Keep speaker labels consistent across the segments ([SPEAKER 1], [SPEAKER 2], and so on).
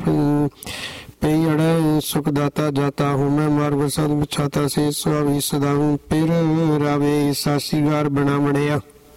[SPEAKER 1] पे अड़े सुखदाता जाता हूँ मैं मार्ग सद बिछाता से स्वामी सदा हूँ फिर रावे सासीगार बना मड़िया।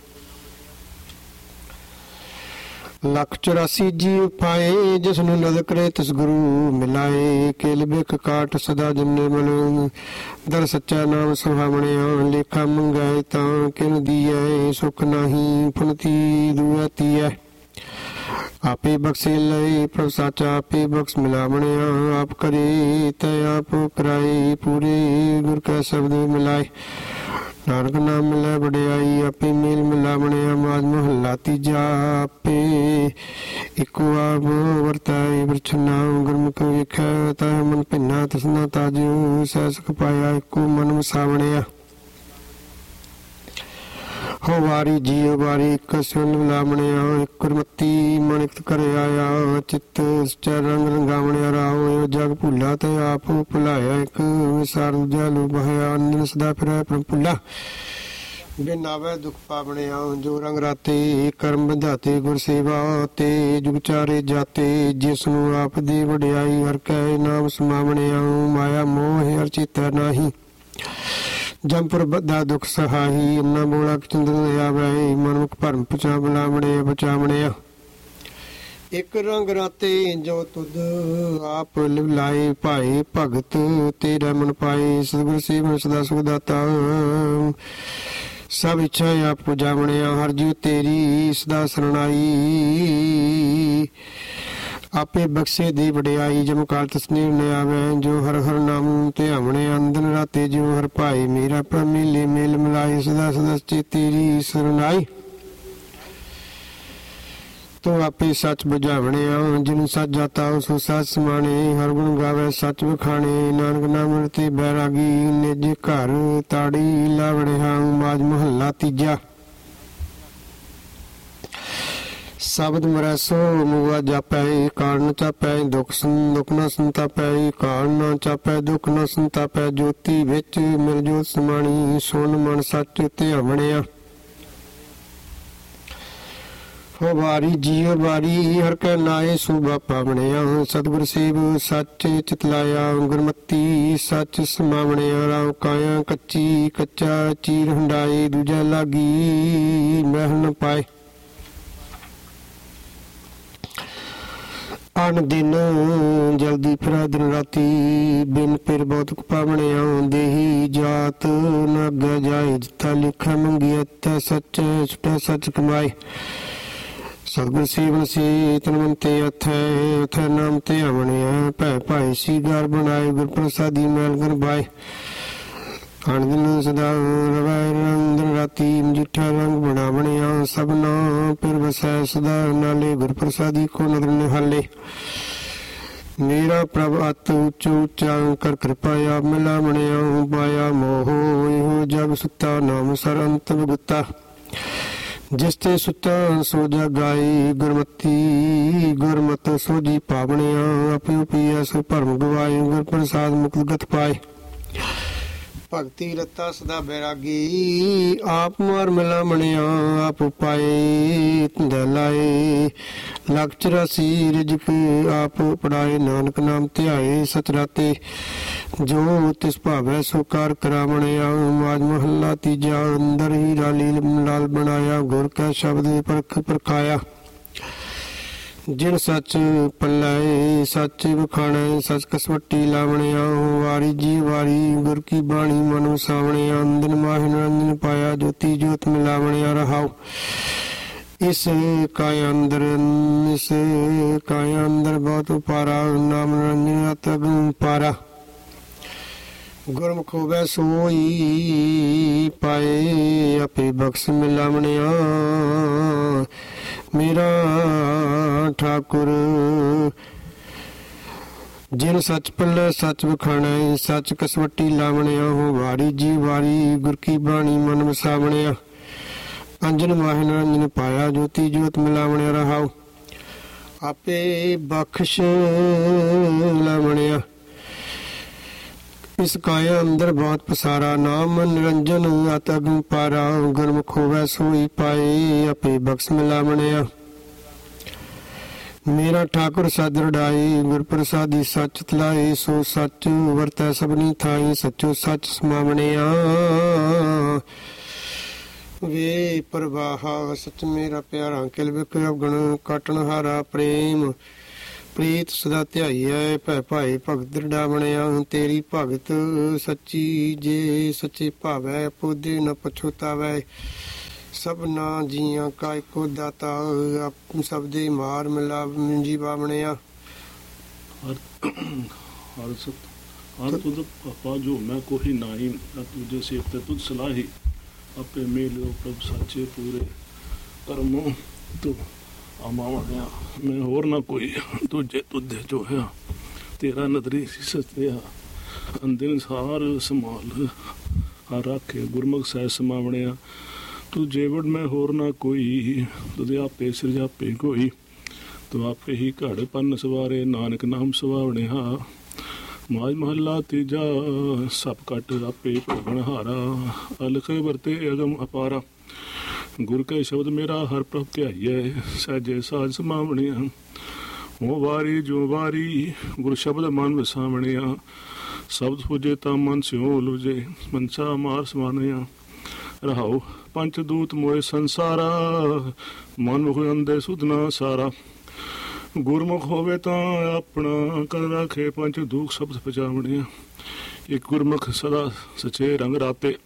[SPEAKER 1] लख 84 जीव पाए जिसनु नद करे तिस गुरु मिलाए। केल बिख काट सदा जमने मल दर सच्चा नाम सुहावणिया। लेखा मंगाए तां किन दिए सुख नाही फुनती दुआती है। आपे बख्शे लय प्रभ साचा आपे बख्श मिलावणिया। आप करे तय आप कराए पूरे गुर का शब्द मिलाए। नानक नाम मिले बड़ियाई आपे मेल मिलावणिया। माज महला तीजा आपे इको आप वरताए वरछना। गुरमुख वेखै तह मन भिन्ना तसना ताजो सह सुख पाया इको मन वसावणिया। हो वारी जीव वारी एक सुन लावणिया। एक गुरमती मणिक कर आया चित्त सच्चा रंग रंगावणिया। राहो यो जग भुला ते आप भुलाया। एक विसार दूजा लो बहाया अंजन सदा फिर भुला। बिन आवे दुख पावणिया। जो रंग राते कर्म बंधाते गुर सेवा ते जुग चारे जाते। जिसनु आप दे वडियाई हर कै नाम समावणिया। माया मोह हर चिता नाही जमपुर बद्धा दुख सहाही। अन्ना बोला चंदन आवे मनमुख भरम पचा बुलावणे बचावणे। एक रंग राते जो तुद आप लिवलाए भाए भगत तेरा मन पाए। सतगुर सेवन सदा सुख दाता सब इच्छा आप पुजावणे। हर जीव तेरी सदा शरणाई आपे बख्शे दी वडियाई। जम काल तस्नीर न आवे जो हर हर नाम ध्यावणे। अंदन राते जो हर भाई मेरा पर मिले मेल मिलाए। सदा सदा तेरी शरणाई तो आपे सच बुझावणे। जिन सच जाता सो सच समाने। हर गुण गावे सच बखाने। नानक नाम रते बैरागी निज घर ताड़ी लावणे। माज महला तीजा शब्द मरै सो मुआ जापै। कारण चापै दुख न संतापै। कारण न चापै दुख न संतापै। ज्योति विच मिल जोत समाणी सुन मन सच ध्यावणिया। हो वारी जीव वारी हर कै नाए सूबा पावणिया। सतगुर सेव सच चितलाया। गुरमती सच समावणिया। राव काया कच्ची कच्चा चीर हंडाए। दूजा लागी महल न पाए। अन दिन जल्दी फिरा दिन राती बिन फिर बहुत पावणिया। देही जात न अगे जाए जिथा लिखा मंगिया। तै सच छुटा सच कमाए। सतगुर सेवन से तनवंते अथै अथै नाम ते आवणिया। भै भाई सी गार बनाए गुर प्रसादी मैल कर बाए। अन दिन सदा रवै दिन राती मजिठा रंग बनावणिया। सबना फिर वसै सदा नाले गुर प्रसादी को नदर निहाले। मेरा प्रभ अत उच्च उच्चा कर कृपाया मिलावणिया। पाया मोह इहो जग सुता नाम सर अंत गुता। जिस ते सुता सो जग गाई गुरमती गुरमत सोजी पावणिया। अपयो पिया सो भरम गवाए गुर प्रसाद मुक्त गत पाए। भगती रता सदा बैरागी आप मार मिलावणिया। आप पाए लाए लख 84 रिजक आप पढ़ाए। नानक नाम ध्याए सच राते जो तिस भावै सो कार करावणिया। माज महला तीजा अंदर ही राली लाल बनाया। गुर का शब्द परख परखाया। जिन सच पल्लाए सच बखाणे सच कसवटी लावणिया। वारी जी वारी गुर की बाणी मन वसावणिया। अंदन माह निरंजन पाया ज्योति ज्योत मिलावणिया। रहाओ इस काया अंदर बहुत पारा। नाम निरंजन तग पारा। गुरमुख होवे सोई पाए आपे बख्श मिलावणिया। मेरा ठाकुर जिन सच पल्ले सच बखाणे सच कसवटी लावणिया। हो वारी जी वारी गुर की बाणी मन वसावणिया। अंजन माह निरंजन पाया ज्योति ज्योत मिलावणिया। रहाओ आपे बख्श लावणिया। इस काया अंदर बहुत पसारा। नाम निरंजन अत अग्नि पारा। गुरमुख होवे सोई पाए आपे बख्श मिलावणिया। ਮੇਰਾ ਠਾਕੁਰ ਸਦ ਰੜਾਏ ਗੁਰ ਪ੍ਰਸਾਦੀ ਸੱਚ ਤਲਾਏ ਸੋ ਸੱਚ ਵਰਤੈ ਸਭਨੀ ਥਾਈ ਸੱਚੋ ਸੱਚ ਸਮਾਵਣਿਆ ਵੇ ਪ੍ਰਵਾਹਾ ਸੱਚ ਮੇਰਾ ਪਿਆਰਾ ਕਿਲ ਵਿਕ ਅਵਗਣ ਕਾਟਣ ਹਾਰਾ ਪ੍ਰੇਮ ਪ੍ਰੀਤ ਸਦਾ ਧਿਆਈਐ ਭੈ ਭਾਏ ਭਗਤ ਦ੍ਰਿੜਾ ਬਣਿਆ ਤੇਰੀ ਭਗਤ ਸੱਚੀ ਜੇ ਸੱਚੇ ਭਾਵੈ ਪੋਦੇ ਨ ਪਛੋਤਾਵੈ ਸਭਨਾ ਜੀਆਂ ਕਾ ਇੱਕੋ ਦਾਤਾ ਸਭ ਦੇ ਮਾਰ ਮਿਲਾ ਜੀ ਬਾਵਣਿਆ
[SPEAKER 2] ਹਰ ਤੁਧ ਆਪਾ ਜੋ ਮੈਂ ਕੋਈ ਨਾਹੀ ਤੁਝੇ ਸੇਵ ਤੁਧ ਸਲਾਹੀ ਆਪੇ ਮੇਲਿਓ ਪ੍ਰਭ ਸੱਚੇ ਪੂਰੇ ਕਰਮੋਂ ਤੂੰ ਆਮਾਵਣਿਆ ਮੈਂ ਹੋਰ ਨਾ ਕੋਈ ਤੁਝੇ ਤੁਧੇ ਜੋ ਹੈ ਤੇਰਾ ਨਦਰੀ ਸੀ ਸਤਿਆ ਅੰਦਿਨ ਸਾਰ ਸੰਭਾਲ ਹਰ ਰਾਖੇ ਗੁਰਮੁਖ ਸਹਿ ਸਮਾਵਣਿਆ ਤੂੰ ਜੇਵੜ ਮੈਂ ਹੋਰ ਨਾ ਕੋਈ ਤੁਧ ਆਪੇ ਸਿਰਜਾਪੇ ਕੋਈ ਤੂੰ ਆਪੇ ਹੀ ਘੜ ਪੰਨ ਸਵਾਰੇ ਨਾਨਕ ਨਾਮ ਸਵਾਵਣਿਆ ਮਾਜ ਮਹੱਲਾ ਤੀਜਾ ਸਭ ਕਟ ਆਪੇ ਭਗਣ ਹਾਰਾ ਅਲਖ ਵਰਤੇ ਅਗਮ ਅਪਾਰਾ ਗੁਰ ਕੇ ਸ਼ਬਦ ਮੇਰਾ ਹਰ ਪ੍ਰਭ ਧਿਆਈਐ ਸਹਿਜੇ ਸਾਜ ਸਮਾਵਣਿਆ ਹੋ ਵਾਰੀ ਜੋ ਵਾਰੀ ਗੁਰ ਸ਼ਬਦ ਮਨ ਵਸਾਵਣਿਆ ਸ਼ਬਦ ਪੁਜੇ ਤਾਂ ਮਨ ਸਿਉ ਲੁਜੇ ਮਨਸਾ ਮਾਰ ਸਮਾਨਿਆ ਰਹਾਉ ਪੰਚ ਦੂਤ ਮੋਏ ਸੰਸਾਰਾ ਮਨ ਮੁਖ ਅੰਦੇ ਸੁਧਨਾ ਸਾਰਾ ਗੁਰਮੁਖ ਹੋਵੇ ਤਾਂ ਆਪਣਾ ਕਰ ਰਾਖੇ ਪੰਚ ਦੂਖ ਸ਼ਬਦ ਪਜਾਵਣਿਆ ਇੱਕ ਗੁਰਮੁਖ ਸਦਾ ਸਚੇ ਰੰਗ ਰਾਤੇ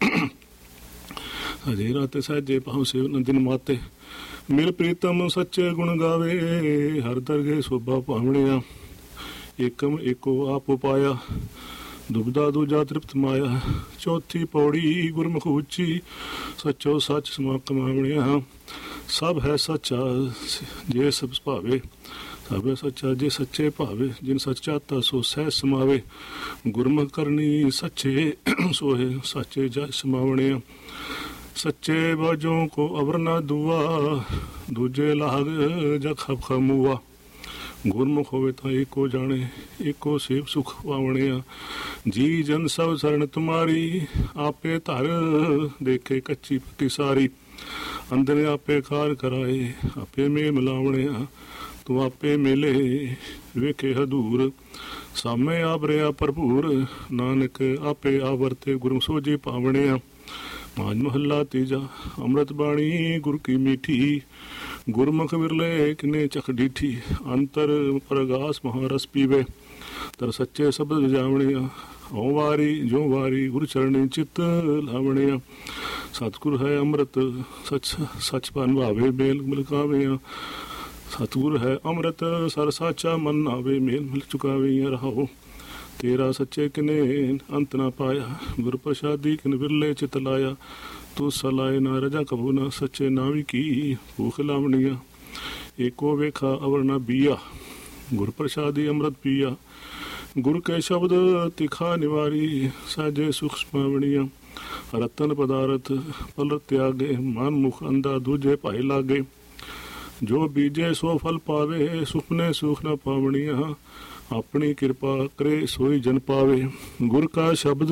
[SPEAKER 2] ਹਜੇ ਰਾਤੇ ਸਹਿਜੇ ਪਾਉ ਸੇਵ ਨੰਦਿਨ ਮਾਤੇ ਮਿਲ ਪ੍ਰੀਤਮ ਸੱਚੇ ਗੁਣ ਗਾਵੇ ਹਰ ਦਰਗੇ ਸੋਭਾ ਪਾਵਣਿਆ ਏਕਮ ਏਕੋ ਆਪ ਉਪਾਇਆ ਦੁਬਦਾ ਦੂਜਾ ਤ੍ਰਿਪਤ ਮਾਇਆ ਚੌਥੀ ਪੌੜੀ ਗੁਰਮੁਖ ਉੱਚੀ ਸੱਚੋ ਸੱਚ ਸਮਾ ਕਮਾਵਣਿਆ ਸਭ ਹੈ ਸੱਚਾ ਜੇ ਸਭ ਭਾਵੇ ਸਭ ਸੱਚਾ ਜੇ ਸੱਚੇ ਭਾਵੇ ਜਿਨ ਸੱਚਾ ਤਾ ਸੋ ਸਹਿ ਸਮਾਵੇ ਗੁਰਮੁਖ ਕਰਨੀ ਸੱਚੇ ਸੋਏ ਸੱਚੇ ਜੈ ਸਮਾਵਣਿਆ ਸੱਚੇ ਬਾਜੋਂ ਕੋ ਅਵਰ ਨਾ ਦੁਆ ਦੂਜੇ ਲਾਗ ਜਖਬ ਖਮੂਆ ਗੁਰਮੁਖ ਹੋਵੇ ਤਾਂ ਏਕੋ ਜਾਣੇ ਏਕੋ ਸੇਵ ਸੁਖ ਪਾਵਣਿਆ ਜੀ ਜਨ ਸਭ ਸਰਨ ਤੁਮਾਰੀ ਆਪੇ ਧਰ ਦੇਖੇ ਕੱਚੀ ਪੱਕੀ ਸਾਰੀ ਅੰਦਰ ਆਪੇ ਖਾਰ ਕਰਾਏ ਆਪੇ ਮੇ ਮਿਲਾਵਣਿਆ ਤੂੰ ਆਪੇ ਮਿਲੇ ਵੇਖੇ ਹਦੂਰ ਸਾਮੇ ਆਵਰਿਆ ਭਰਪੂਰ ਨਾਨਕ ਆਪੇ ਆਵਰਤੇ ਗੁਰੂ ਸੋਜੀ ਪਾਵਣਿਆ ਮਾਜ ਮਹੱਲਾ ਤੀਜਾ ਅੰਮ੍ਰਿਤ ਬਾਣੀ ਗੁਰ ਕੀ ਮੀਠੀ ਗੁਰਮੁਖ ਵਿਰਲੇ ਕਿਨੇ ਚਖ ਡੀਠੀ ਅੰਤਰ ਪ੍ਰਗਾਸ ਮਹਾਰਸ ਪੀਵੇ ਤਰ ਸੱਚੇ ਸ਼ਬਦ ਜਾਵਣਿਆ ਹੋ ਵਾਰੀ ਜੋ ਵਾਰੀ ਗੁਰ ਚਰਣੀ ਚਿਤ ਲਾਵਣਿਆ ਸਤਿਗੁਰ ਹੈ ਅੰਮ੍ਰਿਤ ਸੱਚ ਸੱਚ ਪਨ ਭਾਵੇ ਮੇਲ ਮਿਲਕਾਵੇ ਸਤਿਗੁਰ ਹੈ ਅੰਮ੍ਰਿਤ ਸਰ ਸਾਚਾ ਮਨ ਆਵੇ ਮੇਲ ਮਿਲ ਚੁਕਾਵੇ ਰਹਾਓ ਤੇਰਾ ਸੱਚੇ ਕਿਨੇ ਅੰਤ ਨਾ ਪਾਇਆ ਗੁਰ ਪ੍ਰਸਾਦੀ ਕਿਨ ਵਿਰਲੇ ਚਿਤ ਲਾਇਆ ਤੂੰ ਸਲਾਏ ਨਾ ਰਜਾ ਕਬੂ ਨਾ ਸੱਚੇ ਨਾਵੀ ਕੀ ਭੂਖ ਲਾਵਣੀਆ ਏਕੋ ਵੇਖਾ ਅਵਰ ਨਾ ਬੀਆ ਗੁਰ ਪ੍ਰਸਾਦੀ ਅੰਮ੍ਰਿਤ ਪੀਆ ਗੁਰ ਕੇ ਸ਼ਬਦ ਤਿਖਾ ਨਿਵਾਰੀ ਸਾਜੇ ਸੁਖ ਸਮਾਵਣੀਆ ਰਤਨ ਪਦਾਰਥ ਪਲ ਤਿਆਗੇ ਮਨ ਮੁਖ ਅੰਦਾ ਦੂਜੇ ਭਾਈ ਲਾਗੇ ਜੋ ਬੀਜੇ ਸੋ ਫਲ ਪਾਵੇ ਸੁਪਨੇ ਸੁਖ ਨਾ ਪਾਵਣੀਆ ਆਪਣੀ ਕਿਰਪਾ ਕਰੇ ਸੋਈ ਜਨ ਪਾਵੇ ਗੁਰ ਕਾ ਸ਼ਬਦ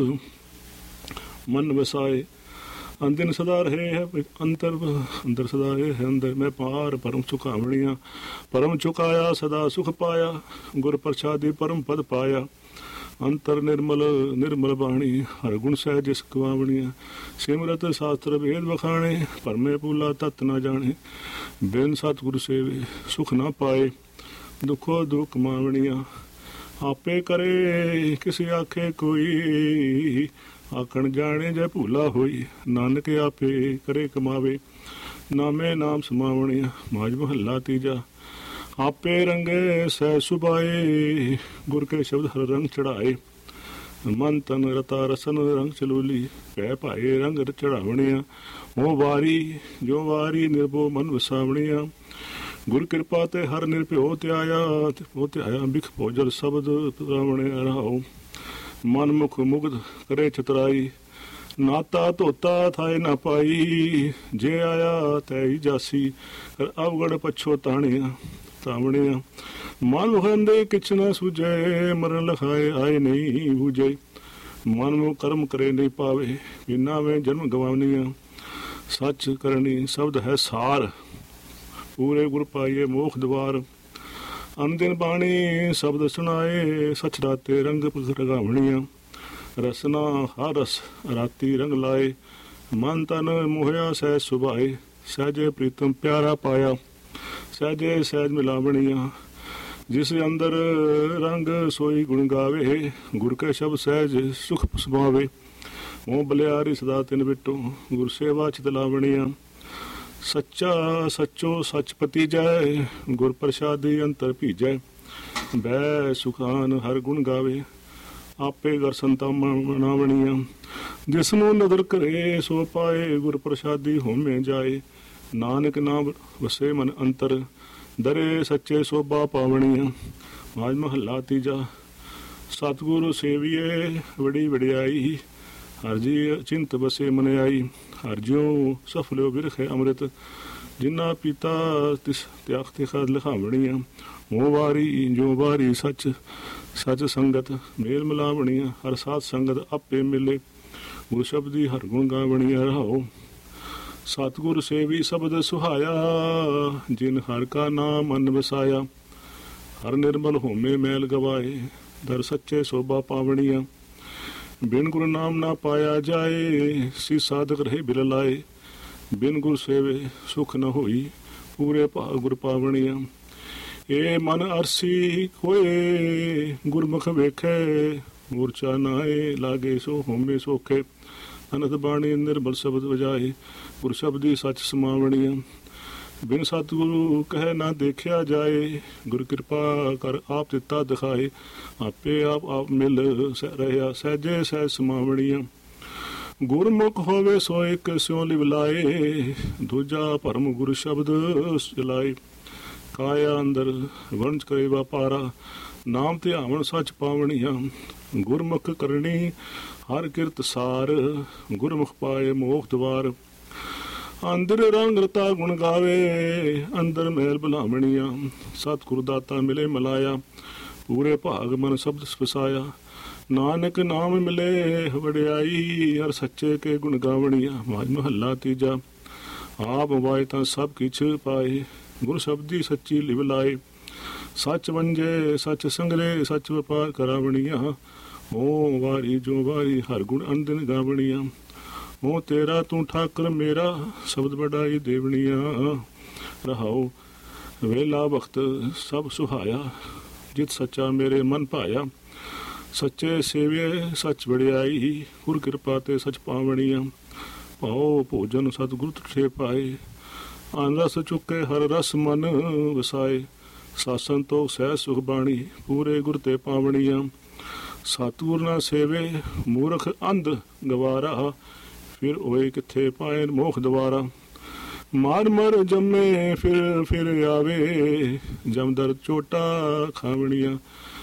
[SPEAKER 2] ਮਨ ਵਸਾਏ ਅੰਦਿਨ ਸਦਾ ਰਹੇ ਹੈ ਅੰਦਰ ਸਦਾ ਰਹੇ ਹੈ ਅੰਦਰ ਮੈਂ ਪਾਰ ਪਰਮ ਚੁਕਾਵਣੀਆਂ ਪਰਮ ਚੁਕਾਇਆ ਸਦਾ ਸੁਖ ਪਾਇਆ ਗੁਰ ਪ੍ਰਸਾਦੀ ਪਰਮ ਪਦ ਪਾਇਆ ਅੰਤਰ ਨਿਰਮਲ ਬਾਣੀ ਹਰ ਗੁਣ ਸਹਿ ਜਿਸ ਗਵਾਵਣੀਆਂ ਸਿਮਰਤ ਸ਼ਾਸਤਰ ਵੇਦ ਵਖਾਣੇ ਪਰਮੇ ਪੂਲਾ ਤਤ ਨਾ ਜਾਣੇ ਬਿਨ ਸਤਿਗੁਰ ਸੇਵੇ ਸੁਖ ਨਾ ਪਾਏ ਦੁਖੋ ਦੁਖ ਮਾਵਣੀਆਂ ਆਪੇ ਕਰੇ ਕਿਸੇ ਆਖੇ ਕੋਈ ਆਖਣ ਜਾਣੇ ਜੇ ਭੂਲਾ ਹੋਈ ਨਾਨਕ ਆਪੇ ਕਰੇ ਕਮਾਵੇ ਨਾਮੇ ਨਾਮ ਸਮਾਵਣਿਆ ਮਾਜ ਮਹੱਲਾ ਤੀਜਾ ਆਪੇ ਰੰਗੇ ਸਹਿ ਸੁਭਾਏ ਗੁਰ ਕੇ ਸ਼ਬਦ ਹਰ ਰੰਗ ਚੜਾਏ ਮਨ ਤਨ ਰਤਾ ਰਸਨ ਰੰਗ ਚਲੋਲੀ ਪੈ ਭਾਏ ਰੰਗ ਚੜਾਵਣਿਆ ਉਹ ਵਾਰੀ ਜੋ ਵਾਰੀ ਨਿਰਭਉ ਮਨ ਵਸਾਵਣਿਆ ਗੁਰ ਕਿਰਪਾ ਤੇ ਹਰ ਨਿਰਭਉ ਧਿਆਇਆ ਬਿਖ ਭੋਜਲ ਸ਼ਬਦ ਰਾਵਣਿਆ ਰਹਾਉ ਮਨ ਮੁਖ ਮੁਗਧ ਕਰੇ ਚਤਰਾਈ ਨਾਤਾ ਧੋਤਾ ਥਾਏ ਨਾ ਪਾਈ ਜੇ ਆਇਆ ਤੈ ਹੀ ਜਾਸੀ ਅਵਗੜ ਪਛੋ ਤਾਵਣਿਆ ਮਨ ਹੁੰਦੇ ਕਿਛ ਨਾ ਸੁਝੇ ਮਰਨ ਲਖਾਏ ਆਏ ਨਹੀਂ ਬੁਝੇ ਮਨ ਨੂੰ ਕਰਮ ਕਰੇ ਨਹੀਂ ਪਾਵੇ ਬਿਨਾ ਵੇ ਜਨਮ ਗਵਾਵਨੀਆਂ ਸੱਚ ਕਰਨੀ ਸ਼ਬਦ ਹੈ ਸਾਰ ਪੂਰੇ ਗੁਰ ਪਾਈਏ ਮੋਖ ਦਵਾਰ ਅੰਦਿਨ ਬਾਣੀ ਸ਼ਬਦ ਸੁਣਾਏ, ਸਚ ਰਾਤੇ ਰੰਗ ਰਗਾਵਣੀਆਂ। ਰਸਨਾ ਹਰ ਰਸ ਰਾਤੀ ਰੰਗ ਲਾਏ, ਮਨ ਤਨ ਮੋਹਿਆ ਸਹਿਜ ਸੁਭਾਏ। ਸਹਿਜੇ ਪ੍ਰੀਤਮ ਪਿਆਰਾ ਪਾਇਆ, ਸਹਿਜੇ ਸਹਿਜ ਮਿਲਾਵਣੀਆਂ। ਜਿਸ ਅੰਦਰ ਰੰਗ ਸੋਈ ਗੁਣ ਗਾਵੇ, ਗੁਰ ਕੇ ਸ਼ਬਦ ਸਹਿਜ ਸੁਖ ਸਮਾਵੇ। ਉਹ ਬਲਿਆਰੀ ਸਦਾ ਤਿਨ ਬਿਟੋ, ਗੁਰ ਸੇਵਾ ਚਿਤ ਲਾਵਣੀਆਂ। ਸੱਚਾ ਸੱਚੋ ਸੱਚ ਪਤੀਜੈ, ਗੁਰ ਪ੍ਰਸਾਦੀ ਅੰਤਰ ਭੀਜੈ। ਬੈ ਸੁਖਾਨ ਹਰ ਗੁਣ ਗਾਵੇ, ਆਪੇ ਗਰ ਸੰਤਾ ਮਨਾਵਣੀਆਂ। ਜਿਸ ਨੂੰ ਨਦਰ ਕਰੇ ਸੋ ਪਾਏ, ਗੁਰ ਪ੍ਰਸਾਦੀ ਹੋਮੇ ਜਾਏ। ਨਾਨਕ ਨਾਮ ਵਸੇ ਮਨ ਅੰਤਰ, ਦਰੇ ਸੱਚੇ ਸੋਭਾ ਪਾਵਣੀਆਂ। ਮਾਝ ਮਹੱਲਾ ਤੀਜਾ। ਸਤਿਗੁਰੂ ਸੇਵੀਏ ਵਡੀ ਵਡਿਆਈ, ਹਰ ਜੀ ਚਿੰਤ ਬਸੇ ਮਨ ਆਈ। ਹਰ ਜਿਉ ਸਫਲਿਓ ਬਿਰਖੇ ਅੰਮ੍ਰਿਤ, ਜਿਨਾ ਪੀਤਾ ਤਿਸ ਤਿਆਗ ਤੇ ਖਾਦ ਲਿਖਾਵਣੀਆਂ। ਉਹ ਵਾਰੀ ਜੋ ਵਾਰੀ ਸੱਚ ਸੱਚ ਸੰਗਤ ਮੇਲ ਮਿਲਾਵਣੀਆਂ। ਹਰ ਸਾਧ ਸੰਗਤ ਆਪੇ ਮਿਲੇ, ਗੁਰ ਸ਼ਬਦੀ ਹਰ ਗੁਣ ਗਾਵਣੀਆਂ। ਰਹਾਓ ਸਤਿਗੁਰ ਸੇਵੀ ਸ਼ਬਦ ਸੁਹਾਇਆ, ਜਿਨ ਹਰ ਕਾ ਨਾਮ ਮਨ ਵਸਾਇਆ। ਹਰ ਨਿਰਮਲ ਹੋਮੇ ਮੈਲ ਗਵਾਏ, ਦਰ ਸੱਚੇ ਸੋਭਾ ਪਾਵਣੀਆਂ। ਬਿਨ ਗੁਰ ਨਾਮ ਨਾ ਪਾਇਆ ਜਾਏ, ਸੀ ਸਾਧਕ ਰਹੇ ਬਿਲ ਲਾਏ। ਬਿਨ ਗੁਰ ਸੇਵੇ ਸੁਖ ਨ ਹੋਈ, ਪੂਰੇ ਭਾਗ ਗੁਰ ਪਾਵਣੀਆਂ। ਇਹ ਮਨ ਅਰਸੀ ਕੋਏ, ਗੁਰਮੁਖ ਵੇਖੇ। ਗੁਰ ਚਾਨਾਏ ਲਾਗੇ ਸੋ ਹੋਮੇ ਸੋਖੇ। ਅਨੰਦ ਬਾਣੀ ਨਿਰਬਲ ਸ਼ਬਦ ਵਜਾਏ, ਗੁਰ ਸ਼ਬਦੀ ਸੱਚ ਸਮਾਵਣੀਆਂ। ਬਿਨ ਸਤਿਗੁਰੂ ਕਹਿ ਨਾ ਦੇਖਿਆ ਜਾਏ, ਗੁਰ ਕਿਰਪਾ ਕਰ ਆਪ ਦਿੱਤਾ ਦਿਖਾਏ। ਆਪੇ ਆਪ ਮਿਲ ਰਹਿਆ, ਸਹਿਜੇ ਸਹਿਜ ਸਮਾਵਣੀਆਂ। ਗੁਰਮੁਖ ਹੋਵੇ ਸੋ ਇੱਕ ਸਿਉ ਲਿਵ ਲਾਏ, ਦੂਜਾ ਭਰਮ ਗੁਰ ਸ਼ਬਦ ਚਲਾਏ। ਕਾਇਆ ਅੰਦਰ ਵੰਜ ਕਰੇ ਵਪਾਰਾ, ਨਾਮ ਧਿਆਵਣ ਸੱਚ ਪਾਵਣੀਆਂ। ਗੁਰਮੁਖ ਕਰਨੀ ਹਰ ਕਿਰਤ ਸਾਰ, ਗੁਰਮੁਖ ਪਾਏ ਮੋਖ ਦਵਾਰ। ਅੰਦਰ ਰੰਗ ਰਤਾ ਗੁਣ ਗਾਵੇ, ਅੰਦਰ ਮਹਿਲ ਭਲਾਵਣੀਆਂ। ਸਤਿਗੁਰ ਦਾਤਾ ਮਿਲੇ ਮਲਾਇਆ, ਪੂਰੇ ਭਾਗ ਮਨ ਸ਼ਬਦ ਵਸਾਇਆ। ਨਾਨਕ ਨਾਮ ਮਿਲੇ ਵਡਿਆਈ, ਹਰ ਸੱਚੇ ਕੇ ਗੁਣ ਗਾਵਣੀਆਂ। ਮਾਝ ਮਹੱਲਾ ਤੀਜਾ। ਆਪ ਵਾਏ ਤਾਂ ਸਭ ਕਿਛ ਪਾਏ, ਗੁਰ ਸ਼ਬਦੀ ਸੱਚੀ ਲਿਵ ਲਾਏ। ਸੱਚ ਵੰਜੇ ਸੱਚ ਸੰਗਰੇ, ਸੱਚ ਵਪਾਰ ਕਰਾਵਣੀਆਂ। ਓ ਵਾਰੀ ਜੋ ਵਾਰੀ ਹਰ ਗੁਣ ਅੰਦਨ ਗਾਵਣੀਆਂ। ਓ ਤੇਰਾ ਤੂੰ ਠਾਕਰ ਮੇਰਾ, ਸ਼ਬਦ ਵਡਾਈ ਦੇਵਣੀਆਂ। ਰਹਾਓ ਵੇਲਾ ਵਕਤ ਸਭ ਸੁਹਾਇਆ, ਜਿਤ ਸੱਚਾ ਮੇਰੇ ਮਨ ਭਾਇਆ। ਸੱਚੇ ਸੇਵੇ ਸੱਚ ਵਡਿਆਈ, ਗੁਰ ਕਿਰਪਾ ਤੇ ਸੱਚ ਪਾਵਣੀਆਂ। ਪਾਓ ਭੋਜਨ ਸਤਿਗੁਰ ਤੁਠੇ ਪਾਏ, ਆਨ ਰਸ ਚੁੱਕੇ ਹਰ ਰਸ ਮਨ ਵਸਾਏ। ਸਾਸਨ ਤੋਂ ਸਹਿ ਸੁਖ ਬਾਣੀ, ਪੂਰੇ ਗੁਰ ਤੇ ਪਾਵਣੀਆਂ। ਸਤਿਗੁਰ ਨਾ ਸੇਵੇ ਮੂਰਖ ਅੰਧ ਗਵਾਰਾ, ਫਿਰ ਹੋਏ ਕਿੱਥੇ ਪਾਏ ਮੋਖ ਦਵਾਰਾ। ਮਾਰ ਮਰ ਜੰਮੇ ਫਿਰ ਆਵੇ, ਜਮਦਰ ਚੋਟਾ ਖਾਵਣੀਆਂ।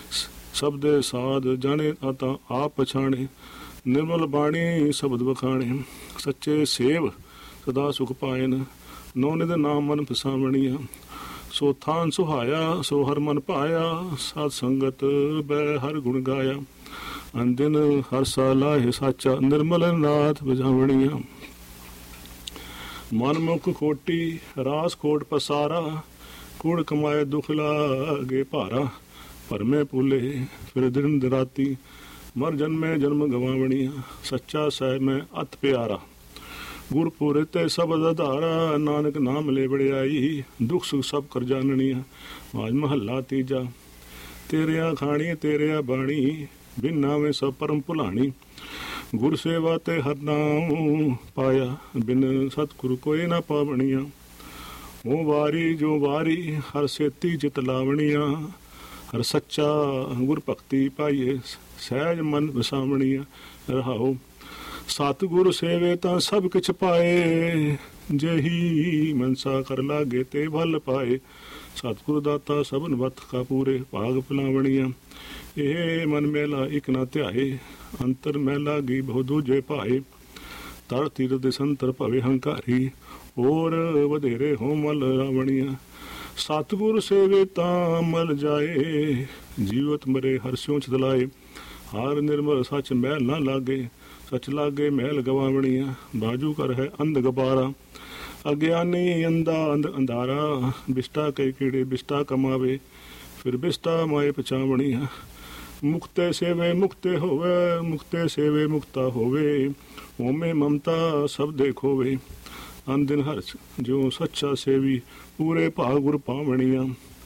[SPEAKER 2] ਸਭ ਦੇ ਸਾਧ ਜਾਣੇ ਤਾਂ ਆਪ ਪਛਾਣੇ, ਨਿਰਮਲ ਬਾਣੀ ਸ਼ਬਦ ਵਖਾਣੇ। ਸੱਚੇ ਸੇਵ ਸਦਾ ਸੁਖ ਪਾਇਨ, ਨੌ ਨਿਧ ਨਾਮ ਮਨ ਫਸਾਵਣੀਆਂ। ਸੋ ਥਾਨ ਸੁਹਾਇਆ ਸੋ ਹਰ ਮਨ ਪਾਇਆ, ਸਾਧ ਸੰਗਤ ਬੈ ਹਰ ਗੁਣ ਗਾਇਆ। ਅੰਦਿਨ ਹਰ ਸਾਲਾਹਿ ਸਾਚਾ, ਨਿਰਮਲ ਨਾਥ ਵਜਾਵਣੀਆਂ। ਮਨ ਮੁਖ ਖੋਟੀ ਰਾਸ ਖੋਟ ਪਸਾਰਾ, ਕੂੜ ਕਮਾਏ ਦੁਖ ਲਾਗੇ ਭਾਰਾ। ਭਰਮੇ ਭੁਲੇ ਫਿਰ ਦਿਨ ਰਾਤੀ, ਮਰ ਜਨਮੇ ਜਨਮ ਗਵਾਵਣੀਆਂ। ਸੱਚਾ ਸਹਿ ਮੈਂ ਅਤ ਪਿਆਰਾ, ਗੁਰਪੁਰੇ ਤੇ ਸਬਦ ਆਧਾਰਾ। ਨਾਨਕ ਨਾਮ ਲੈ ਵਡਿਆਈ, ਦੁਖ ਸੁਖ ਸਭ ਕਰ ਜਾਣਨੀਆਂ। ਮਾਝ ਮਹੱਲਾ ਤੀਜਾ। ਤੇਰਿਆ ਖਾਣੀ ਤੇਰਿਆ ਬਾਣੀ, ਬਿਨ ਨਾਵੇਂ ਸਭ ਪਰਮ ਭੁਲਾਣੀ। ਗੁਰ ਸੇਵਾ ਤੇ ਹਰ ਨਾਮ ਪਾਇਆ, ਬਿਨ ਸਤਿਗੁਰੂ ਕੋਏ ਨਾ ਪਾਵਣੀਆਂ। ਉਹ ਵਾਰੀ ਜੋ ਵਾਰੀ ਹਰ ਸੇਤੀ ਜਿਤ ਲਾਵਣੀਆਂ। ਹਰ ਸੱਚਾ ਗੁਰ ਭਗਤੀ ਪਾਈਏ, ਸਹਿਜ ਮਨ ਵਸਾਵਣੀਆਂ। ਰਹਾਓ ਸਤਿਗੁਰ ਸੇਵੇ ਤਾਂ ਸਭ ਕਿਛ ਪਾਏ, ਜਹੀ ਮਨਸਾ ਕਰ ਲਾਗੇ ਤੇ ਭਲ ਪਾਏ। ਸਤਿਗੁਰ ਦਾਤਾ ਸਭਨ ਵਤ ਕਾ ਪੂਰੇ, ਭਾਗ ਭਲਾਵਣੀਆਂ। ਇਹ ਮਨ ਮੈਲਾ ਇਕ ਨਾ ਧਿਆਏ, ਅੰਤਰ ਮੈਲਾ ਗੀ ਬਹੁ ਦੂਜੇ ਭਾਏ। ਤਰ ਤੀਰ ਦੇ ਸੰਤਰ ਭਵੇ ਹੰਕਾਰੀ, ਹੋਰ ਵਧੇਰੇ ਹੋ ਮਲ ਰਾਵਣੀਆਂ। ਸਤਿਗੁਰ ਸੇਵੇ ਤਾਂ ਮਲ ਜਾਏ, ਜੀਵਤ ਮਰੇ ਹਰ ਸਿਉ ਚਲਾਏ। ਹਰ ਨਿਰਮਲ ਸੱਚ ਮੈਲ ਨਾ ਲਾਗੇ, ਸੱਚ ਲਾਗੇ ਮਹਿਲ ਗਵਾਵਣੀਆਂ। ਬਾਜੂ ਕਰ ਹੈ ਅੰਧ ਗਬਾਰਾ, ਅਗਿਆਨੀ ਅੰਧਾ ਅੰਧ ਅੰਧਾਰਾ। ਬਿਸਟਾ ਕਈ ਕੀੜੇ ਬਿਸਟਾ ਕਮਾਵੇ, ਫਿਰ ਬਿਸਤਾ ਮਾਏ ਪਛਾਵਣੀਆਂ। ਮੁਕਤੇ ਸੇਵੇ ਮੁਕਤੇ ਹੋਵੇ, ਮੁਕਤੇ ਸੇਵੇ ਮੁਕਤਾ ਹੋਵੇ, ਹੋਮੇ ਮਮਤਾ ਸਭ ਦੇਖੋਵੇ। ਅੰਦਿਨ ਹਰ ਜਿਉ ਸੱਚਾ ਸੇਵੀ, ਪੂਰੇ ਭਾਗ ਗੁਰ ਪਾਵਣੀਆਂ।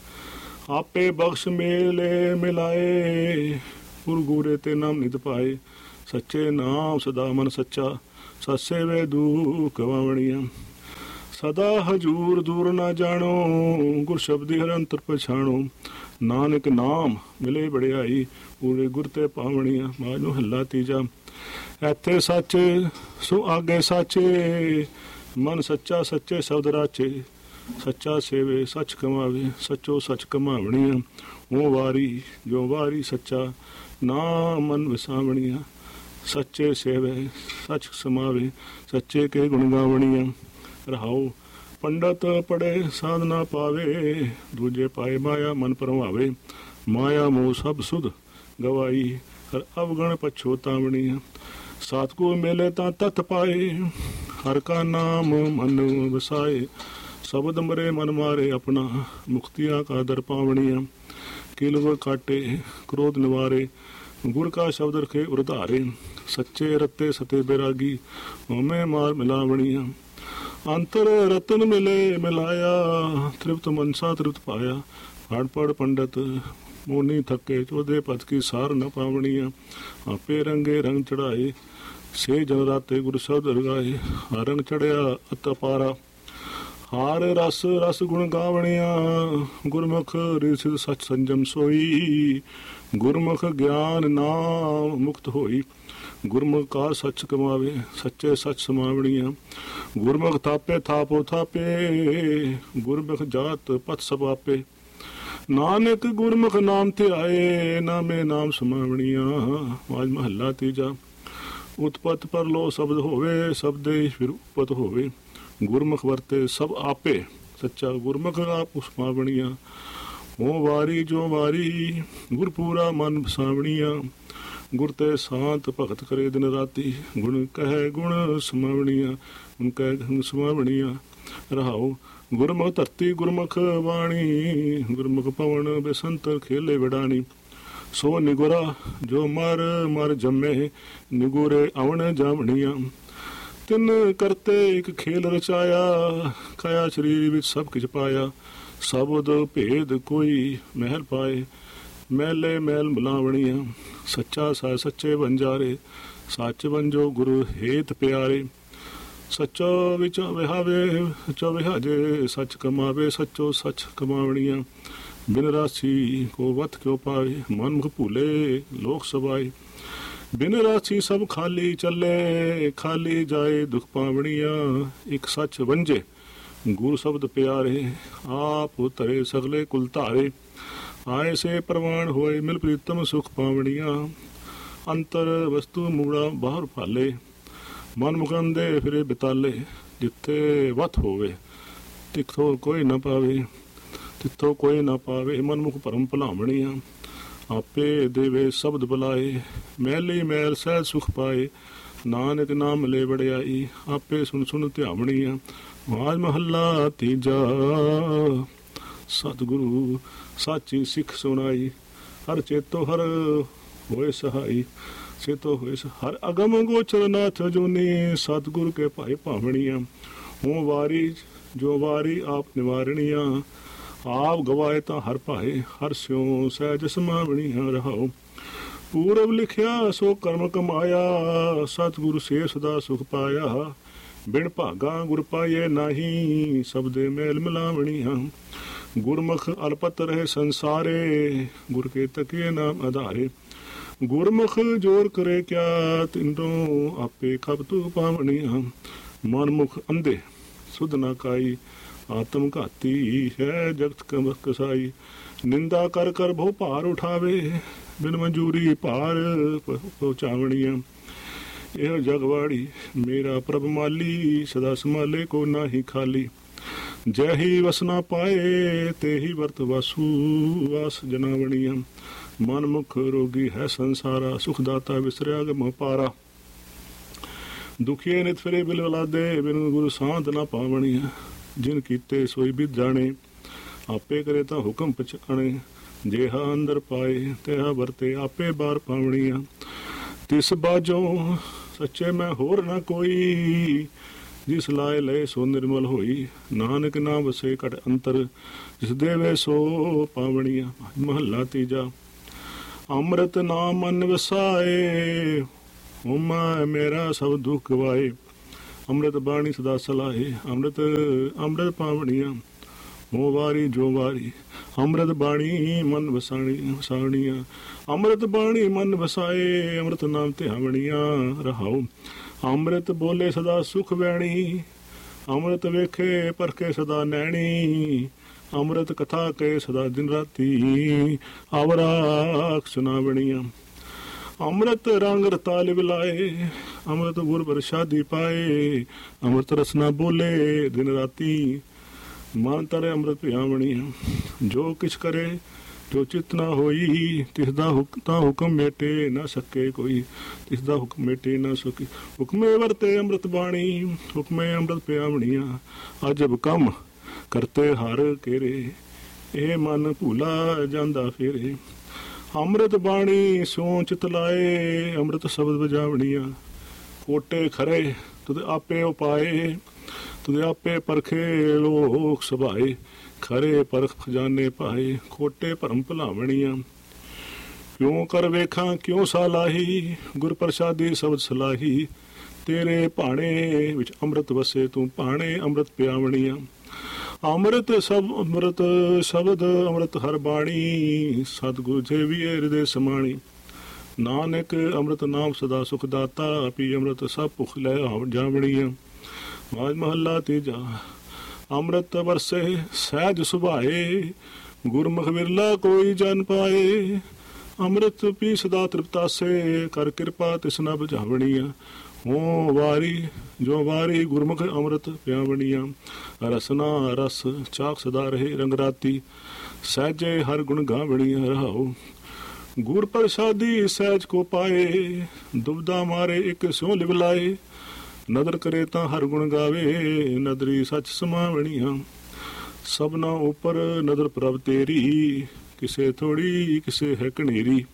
[SPEAKER 2] ਆਪੇ ਬਖਸ਼ ਮੇਲੇ ਮਿਲਾਏ, ਗੁਰ ਗੂਰੇ ਤੇ ਨਾਮ ਨਿਤ ਪਾਏ। ਸੱਚੇ ਨਾਮ ਸਦਾ ਮਨ ਸੱਚਾ, ਸਤ ਸੇਵੇ ਦੂਖ ਵਾਵਣੀਆਂ। ਸਦਾ ਹਜੂਰ ਦੂਰ ਨਾ ਜਾਣੋ, ਗੁਰ ਸ਼ਬਦੀ ਹਰ ਅੰਤਰ ਪਛਾਣੋ। ਨਾਨਕ ਨਾਮ ਮਿਲੇ ਬੜਿਆਈ, ਪੂਰੇ ਗੁਰ ਤੇ ਪਾਵਣੀਆਂ। ਮਾਝ ਮਹੱਲਾ ਤੀਜਾ। ਇੱਥੇ ਸੱਚ ਸੋ ਆਗੇ ਸਾਚੇ, ਮਨ ਸੱਚਾ ਸੱਚੇ ਸ਼ਬਦ ਰਾਚੇ। ਸੱਚਾ ਸੇਵੇ ਸੱਚ ਕਮਾਵੇ, ਸੱਚੋ ਸੱਚ ਕਮਾਵਣੀਆਂ। ਉਹ ਵਾਰੀ ਜੋ ਵਾਰੀ ਸੱਚਾ, ਨਾ ਮਨ ਵਸਾਵਣੀਆਂ। ਸੱਚੇ ਸੇਵੇ ਸੱਚ ਸਮਾਵੇ, ਸੱਚੇ ਕੇ ਗੁਣ ਗਾਵਣੀਆਂ। ਰਹਾਉ ਪੰਡਤ ਪੜੇ ਸਾਧ ਨਾ ਪਾਵੇ, ਦੂਜੇ ਪਾਏ ਮਾਇਆ ਮਨ ਪਰਵਾਵੇ। ਮਾਇਆ ਮੋਹ ਸਭ ਸੁਧ ਗਵਾਈ, ਹਰ ਅਵਗਣ ਪਛੋਤਾਵਣੀਆਂ। ਸਤਿਗੁਰ ਮਿਲੇ ਤਾਂ ਤਤ ਪਾਏ, ਹਰ ਕਾ ਨਾਮ ਮਨ ਵਸਾਏ। ਸ਼ਬਦ ਮਰੇ ਮਨ ਮਾਰੇ ਆਪਣਾ, ਮੁਕਤੀਆਂ ਕਾ ਦਰ ਪਾਵਣੀਆਂ। ਕਿਲਵ ਕਾਟੇ ਕ੍ਰੋਧ ਨਿਵਾਰੇ, ਗੁਰ ਕਾ ਸ਼ਬਦ ਰਖੇ ਉਰਧਾਰੇ। ਸੱਚੇ ਰਤੇ ਸਤੇ ਬੈਰਾਗੀ, ਹੋਮੇ ਮਾਰ ਮਿਲਾਵਣੀਆਂ। ਅੰਤਰ ਰਤਨ ਮਿਲੇ ਮਿਲਾਇਆ, ਤ੍ਰਿਪਤ ਮਨਸਾ ਤ੍ਰਿਪਤ ਪਾਇਆ। ਹੜ ਪੜ ਪੰਡਤ ਮੋਨੀ ਥੱਕੇ, ਚੋਦੇ ਪਤ ਕੀ ਸਾਰ ਨ ਪਾਵਣੀਆਂ। ਆਪੇ ਰੰਗੇ ਰੰਗ ਚੜਾਏ, ਸੇ ਜਨ ਰਾਤੇ ਗੁਰ ਸ਼ਬਦ ਰਗਾਏ। ਹਰ ਰੰਗ ਚੜਿਆ ਅਤ ਪਾਰਾ, ਹਾਰ ਰਸ ਰਸ ਗੁਣ ਗਾਵਣੀਆਂ। ਗੁਰਮੁਖ ਰਿਸਿਦ ਸਚ ਸੰਜਮ ਸੋਈ, ਗੁਰਮੁਖ ਗਿਆਨ ਨਾਮ ਮੁਕਤ ਹੋਈ। ਗੁਰਮੁਖ ਕਾ ਸੱਚ ਕਮਾਵੇ, ਸੱਚੇ ਸੱਚ ਸਮਾਵਣੀਆਂ। ਗੁਰਮੁਖ ਥਾਪੇ ਥਾਪੋ ਥਾਪੇ, ਗੁਰਮੁਖ ਜਾਤ ਪਤ ਸਭ ਆਪੇ। ਨਾਨਕ ਗੁਰਮੁਖ ਨਾਮ ਧਿਆਏ, ਨਾਮੇ ਨਾਮ ਸਮਾਵਣੀਆਂ। ਮਾਝ ਮਹੱਲਾ ਤੀਜਾ। ਉਤਪਤ ਪਰ ਲੋ ਸ਼ਬਦ ਹੋਵੇ, ਸ਼ਬਦੇ ਫਿਰ ਉਪਤ ਹੋਵੇ। ਗੁਰਮੁਖ ਵਰਤੇ ਸਭ ਆਪੇ, ਸੱਚਾ ਗੁਰਮੁਖ ਆਪ ਉਸਮਾਵਣੀਆਂ। ਉਹ ਵਾਰੀ ਜੋ ਵਾਰੀ, ਗੁਰ ਪੂਰਾ ਮਨ ਵਸਾਵਣੀਆਂ। ਗੁਰ ਤੇ ਸ਼ਾਂਤ ਭਗਤ ਕਰੇ ਦਿਨ ਰਾਤੀ, ਗੁਣ ਕਹੈ ਗੁਣ ਸਮਾਵਣੀਆਂ। ਗੁਣ ਕਹਿ ਗੁਣ ਸਮਾਵਣੀਆਂ। ਰਹਾਉ ਗੁਰਮੁਖ ਧਰਤੀ ਗੁਰਮੁਖ ਬਾਣੀ, ਗੁਰਮੁਖ ਪਵਨ ਬਸੰਤਰ ਖੇਲੇ ਵਡਾਣੀ। ਸੋ ਨਿਗੁਰਾ ਜੋ ਮਰ ਮਰ ਜੰਮੇ, ਨਿਗੁਰੇ ਆਵਣ ਜਾਵਣੀਆਂ। ਤਿੰਨ ਕਰਤੇ ਇੱਕ ਖੇਲ ਰਚਾਇਆ, ਕਾਇਆ ਸਰੀਰ ਵਿੱਚ ਸਭ ਕੁਝ ਪਾਇਆ। ਸ਼ਬਦ ਭੇਦ ਕੋਈ ਮਹਿਲ ਪਾਏ, ਮਹਿਲੇ ਮਹਿਲ ਮਿਲਾਵਣੀਆਂ। ਸੱਚਾ ਸਾ ਸੱਚੇ ਬੰਜਾਰੇ, ਸੱਚ ਬੰਜੋ ਗੁਰੂ ਹੇਤ ਪਿਆਰੇ। ਸੱਚੋ ਵਿੱਚ ਵਿਹਾਵੇ, ਸੱਚੋ ਵਿਹਾਜੇ। ਸੱਚ ਕਮਾਵੇ, ਸੱਚੋ ਸੱਚ ਕਮਾਵਣੀਆਂ। ਬਿਨ ਰਾਸੀ ਕੋ ਵਤ ਕਿਉ ਪਾਵੇ, ਮਨ ਮੁਖ ਭੂਲੇ ਲੋਕ ਸਬਾਏ। ਬਿਨ ਰਾਸੀ ਸਭ ਖਾਲੀ ਚੱਲੇ, ਖਾਲੀ ਜਾਏ ਦੁਖ ਪਾਵਣੀਆਂ। ਇੱਕ ਸੱਚ ਵੰਜੇ ਗੁਰੂ ਸ਼ਬਦ ਪਿਆਰੇ, ਆਪ ਧਰੇ ਸਗਲੇ ਕੁਲ ਧਾਰੇ। ਆਏ ਸੇ ਪ੍ਰਵਾਨ ਹੋਏ, ਮਿਲ ਪ੍ਰੀਤਮ ਸੁਖ ਪਾਵਣੀਆਂ। ਅੰਤਰ ਵਸਤੂ ਮੂੜਾ ਬਾਹਰ ਭਾਲੇ, ਮਨ ਮੁਕੰਦੇ ਫਿਰੇ ਬਿਤਾਲੇ। ਜਿੱਥੇ ਵਤ ਹੋਵੇ ਤਿੱਥੋਂ ਕੋਈ ਨਾ ਪਾਵੇ, ਤਿੱਥੋਂ ਕੋਈ ਨਾ ਪਾਵੇ। ਮਨ ਮੁਖ ਭਰਮ ਭੁਲਾਵਣੀਆਂ। ਆਪੇ ਦੇਵੇ ਸ਼ਬਦ ਬੁਲਾਏ, ਮਹਿਲੀ ਮਹਿਲ ਸਹਿ ਸੁਖ ਪਾਏ। ਨਾਨਕ ਨਾਮ ਲੈ ਵੜਿਆਈ, ਆਪੇ ਸੁਣ ਸੁਣ ਧਿਆਵਣੀਆਂ। ਮਾਝ ਮਹੱਲਾ ਤੀਜਾ। ਸਤਿਗੁਰੂ ਸਾਚੀ ਸਿੱਖ ਸੁਣਾਈ, ਹਰ ਚੇਤੋ ਹਰ ਹੋਏ ਸਹਾਈ। ਚੇਤੋ ਹੋਏ ਹਰ ਅਗਮ ਗੋਚਰ ਨਾਥ ਜੋਨੀ, ਸਤਿਗੁਰ ਕੇ ਭਾਈ ਭਾਵਣੀਆਂ। ਹੂੰ ਵਾਰੀ ਜੋ ਵਾਰੀ ਆਪ ਨਿਵਾਰਣੀਆਂ। ਆਪ ਗਵਾਏ ਤਾਂ ਹਰ ਭਾਏ, ਹਰ ਸਿਉ ਸਹਿਜ ਸਮਾਵਣੀਆਂ। ਰਹਾਉ ਪੂਰਬ ਲਿਖਿਆ ਸੋ ਕਰਮ ਕਮਾਇਆ, ਸਤਿਗੁਰ ਸੇ ਸਦਾ ਸੁਖ ਪਾਇਆ। ਬਿਨ ਭਾਗਾ ਗੁਰ ਪਾਏ ਨਾਹੀ, ਸਬਦੇ ਮੇਲ ਮਿਲਾਵਣੀਆਂ। ਗੁਰਮੁਖ ਅਲਪਤ ਰਹੇ ਸੰਸਾਰੇ, ਗੁਰ ਕੇ ਤਕੇ ਨਾਮ ਆਧਾਰੇ। ਗੁਰਮੁਖ ਜੋਰ ਕਰੇ ਕਿਆ, ਤਿੰਨੋਂ ਆਪੇ ਖਬ ਤੂ ਪਾਵਣੀਆਂ। ਮਨਮੁਖ ਅੰਧੇ ਸੁਧ ਨਾ ਕਾਈ, ਆਤਮ ਘਾਤੀ ਹੈ ਜਗਤ ਕਸਾਈ। ਨਿੰਦਾ ਕਰ ਕਰ ਬਹੁ ਭਾਰ ਉਠਾਵੇ, ਬਿਨ ਮਨਜੂਰੀ ਭਾਰ ਪਹੁੰਚਾਵਣੀਆਂ। ਇਹੋ ਜਗਵਾੜੀ ਮੇਰਾ ਪ੍ਰਭ ਮਾਲੀ, ਸਦਾ ਸੰਭਾਲੇ ਕੋ ਨਾਹੀ ਖਾਲੀ। ਜੈ ਹੀ ਵਸਨਾ ਪਾਏ, ਤੇ ਹੀ ਵਰਤ ਵਾਸੂ ਵਾਸ ਜਨਾਵਣੀਆਂ। ਮਨਮੁਖ ਰੋਗੀ ਹੈ ਸੰਸਾਰਾ, ਸੁਖਦਾਤਾ ਵਿਸਰਿਆ ਗਮ ਪਾਰਾ। ਦੁਖੀਏ ਨਿਤ ਫਿਰੇ ਬਿਲ ਵਲਾਦੇ, ਬਿਨ ਗੁਰੂ ਸਾਧ ਨਾ ਪਾਵਣੀਆਂ। ਜਿਨ ਕੀਤੇ ਸੋਈ ਬਿਦ ਜਾਣੇ, ਆਪੇ ਕਰੇ ਤਾਂ ਹੁਕਮ ਪਛਾਣੇ। ਜਿਹਾ ਅੰਦਰ ਪਾਏ ਤਿਹਾ ਵਰਤੇ ਆਪੇ ਬਾਹਰ ਪਾਵਣੀਆਂ। ਤਿਸ ਬਾਝੋਂ ਸੱਚੇ ਮੈਂ ਹੋਰ ਨਾ ਕੋਈ, ਜਿਸ ਲਾਏ ਲਏ ਸੋ ਨਿਰਮਲ ਹੋਈ। ਨਾਨਕ ਨਾ ਵਸੇ ਘਟ ਅੰਤਰ, ਜਿਸ ਦੇਵੇ ਸੋ ਪਾਵਣੀਆਂ। ਮਹੱਲਾ ਤੀਜਾ। ਅੰਮ੍ਰਿਤ ਨਾਮ ਮਨ ਵਸਾਏ, ਹੋਮੈ ਮੇਰਾ ਸਭ ਦੁੱਖ ਗਵਾਏ। ਅੰਮ੍ਰਿਤ ਬਾਣੀ ਸਦਾ ਸਲਾਹੇ, ਅੰਮ੍ਰਿਤ ਪਾਵਣੀਆਂ। ਹੋ ਵਾਰੀ ਜੋ ਵਾਰੀ ਅੰਮ੍ਰਿਤ ਬਾਣੀ ਮਨ ਵਸਾਣੀਆਂ। ਅੰਮ੍ਰਿਤ ਬਾਣੀ ਮਨ ਵਸਾਏ, ਅੰਮ੍ਰਿਤ ਨਾਮ ਧਿਆਵਣੀਆਂ। ਰਹਾਉ ਅੰਮ੍ਰਿਤ ਬੋਲੇ ਸਦਾ ਸੁਖ ਵੈਣੀ, ਅੰਮ੍ਰਿਤ ਵੇਖੇ ਪਰਖੇ ਸਦਾ ਨੈਣੀ। ਅੰਮ੍ਰਿਤ ਕਥਾ ਕੇ ਸਦਾ ਦਿਨ ਰਾਤੀ, ਆਵਰਾਖ ਸੁਨਾਵਣੀਆਂ। ਅੰਮ੍ਰਿਤ ਰੰਗ ਰਤਾਲ ਵਿਲਾਏ, ਅੰਮ੍ਰਿਤ ਗੁਰ ਪ੍ਰਸਾਦੀ ਪਾਏ। ਅੰਮ੍ਰਿਤ ਰਸਨਾ ਬੋਲੇ ਦਿਨ ਰਾਤੀ, ਮਨ ਤਰੇ ਅੰਮ੍ਰਿਤ ਪਿਆਵਣੀਆਂ। ਜੋ ਕਿਛ ਕਰੇ ਜੋ ਚਿਤ ਨਾ ਹੋਈ, ਤਿਸਦਾ ਹੁਕਮ ਮੇਟੇ ਨਾ ਸਕੇ ਕੋਈ। ਤਿਸਦਾ ਹੁਕਮ ਮੇਟੇ ਨਾ ਸਕੇ। ਹੁਕਮੇ ਵਰਤੇ ਅੰਮ੍ਰਿਤ ਬਾਣੀ, ਹੁਕਮੇ ਅੰਮ੍ਰਿਤ ਪਿਆਵਣੀਆਂ। ਅਜਬ ਕੰਮ ਕਰਤੇ ਹਰ ਕੇਰੇ, ਇਹ ਮਨ ਭੂਲਾ ਜਾਂਦਾ ਫੇਰੇ। ਅੰਮ੍ਰਿਤ ਬਾਣੀ ਸੋ ਚਿਤ ਲਾਏ, ਅੰਮ੍ਰਿਤ ਸ਼ਬਦ ਵਜਾਵਣੀਆਂ। ਕੋਟੇ ਖਰੇ ਤੁਧ ਆਪੇ ਉਪਾਏ, ਤੁਧ ਆਪੇ ਪਰਖੇ ਲੋਕ ਸੁਭਾਏ। ਖਰੇ ਪਰਖ ਖਜ਼ਾਨੇ ਪਾਏ, ਖੋਟੇ ਭਰਮ ਭੁਲਾਵਣੀਆਂ। ਕਿਉਂ ਕਰ ਵੇਖਾਂ ਕਿਉਂ ਸਾਲਾਹੀ, ਗੁਰ ਪ੍ਰਸਾਦੀ ਸ਼ਬਦ ਸਲਾਹੀ। ਤੇਰੇ ਭਾਣੇ ਵਿੱਚ ਅੰਮ੍ਰਿਤ ਵਸੇ, ਤੂੰ ਭਾਣੇ ਅੰਮ੍ਰਿਤ ਪਿਆਵਣੀਆਂ। ਅੰਮ੍ਰਿਤ ਸ਼ਬਦ ਅੰਮ੍ਰਿਤ ਹਰ ਬਾਣੀ, ਸਤਿਗੁਰ ਜੇਵੀਏ ਹਿਰਦੇ ਸਮਾਣੀ। ਨਾਨਕ ਅੰਮ੍ਰਿਤ ਨਾਮ ਸਦਾ ਸੁਖ ਦਾਤਾ, ਪੀ ਅੰਮ੍ਰਿਤ ਸਭ ਭੁਖ ਲੈ ਜਾਵਣੀਆਂ। ਮਾਜ ਮਹੱਲਾ ਤੀਜਾ। ਅੰਮ੍ਰਿਤ ਵਰਸੇ ਸਹਿਜ ਸੁਭਾਏ, ਗੁਰਮੁਖ ਵਿਰਲਾ ਕੋਈ ਜਨ ਪਾਏ। ਅੰਮ੍ਰਿਤ ਪੀ ਸਦਾ ਤ੍ਰਿਪਤਾਸੇ, ਕਰ ਕਿਰਪਾ ਤਿਸਨਾ ਬੁਝਾਵਣੀਆਂ। ਹੋ ਵਾਰੀ ਜੋ ਵਾਰੀ ਗੁਰਮੁਖ ਅੰਮ੍ਰਿਤ ਪਿਆਵਣੀਆਂ। ਰਸਨਾ ਰਸ ਚਾਖ ਸਦਾ ਰਹੇ ਰੰਗ ਰਾਤੀ, ਸਹਿਜੇ ਹਰ ਗੁਣ ਗਾਵਣੀਆਂ। ਰਹਾਉ ਗੁਰ ਪ੍ਰਸਾਦੀ ਸਹਿਜ ਕੋ ਪਾਏ, ਦੁਬਦਾ ਮਾਰੇ ਇੱਕ ਸਿਉ ਲਿਵ ਲਾਏ। ਨਦਰ ਕਰੇ ਤਾਂ ਹਰ ਗੁਣ ਗਾਵੇ, ਨਦਰੀ ਸੱਚ ਸਮਾਵਣੀਆਂ। ਸਭਨਾ ਉੱਪਰ ਨਦਰ ਪ੍ਰਭ ਤੇਰੀ, ਕਿਸੇ ਥੋੜੀ ਕਿਸੇ ਹੈ ਕਨੇਰੀ।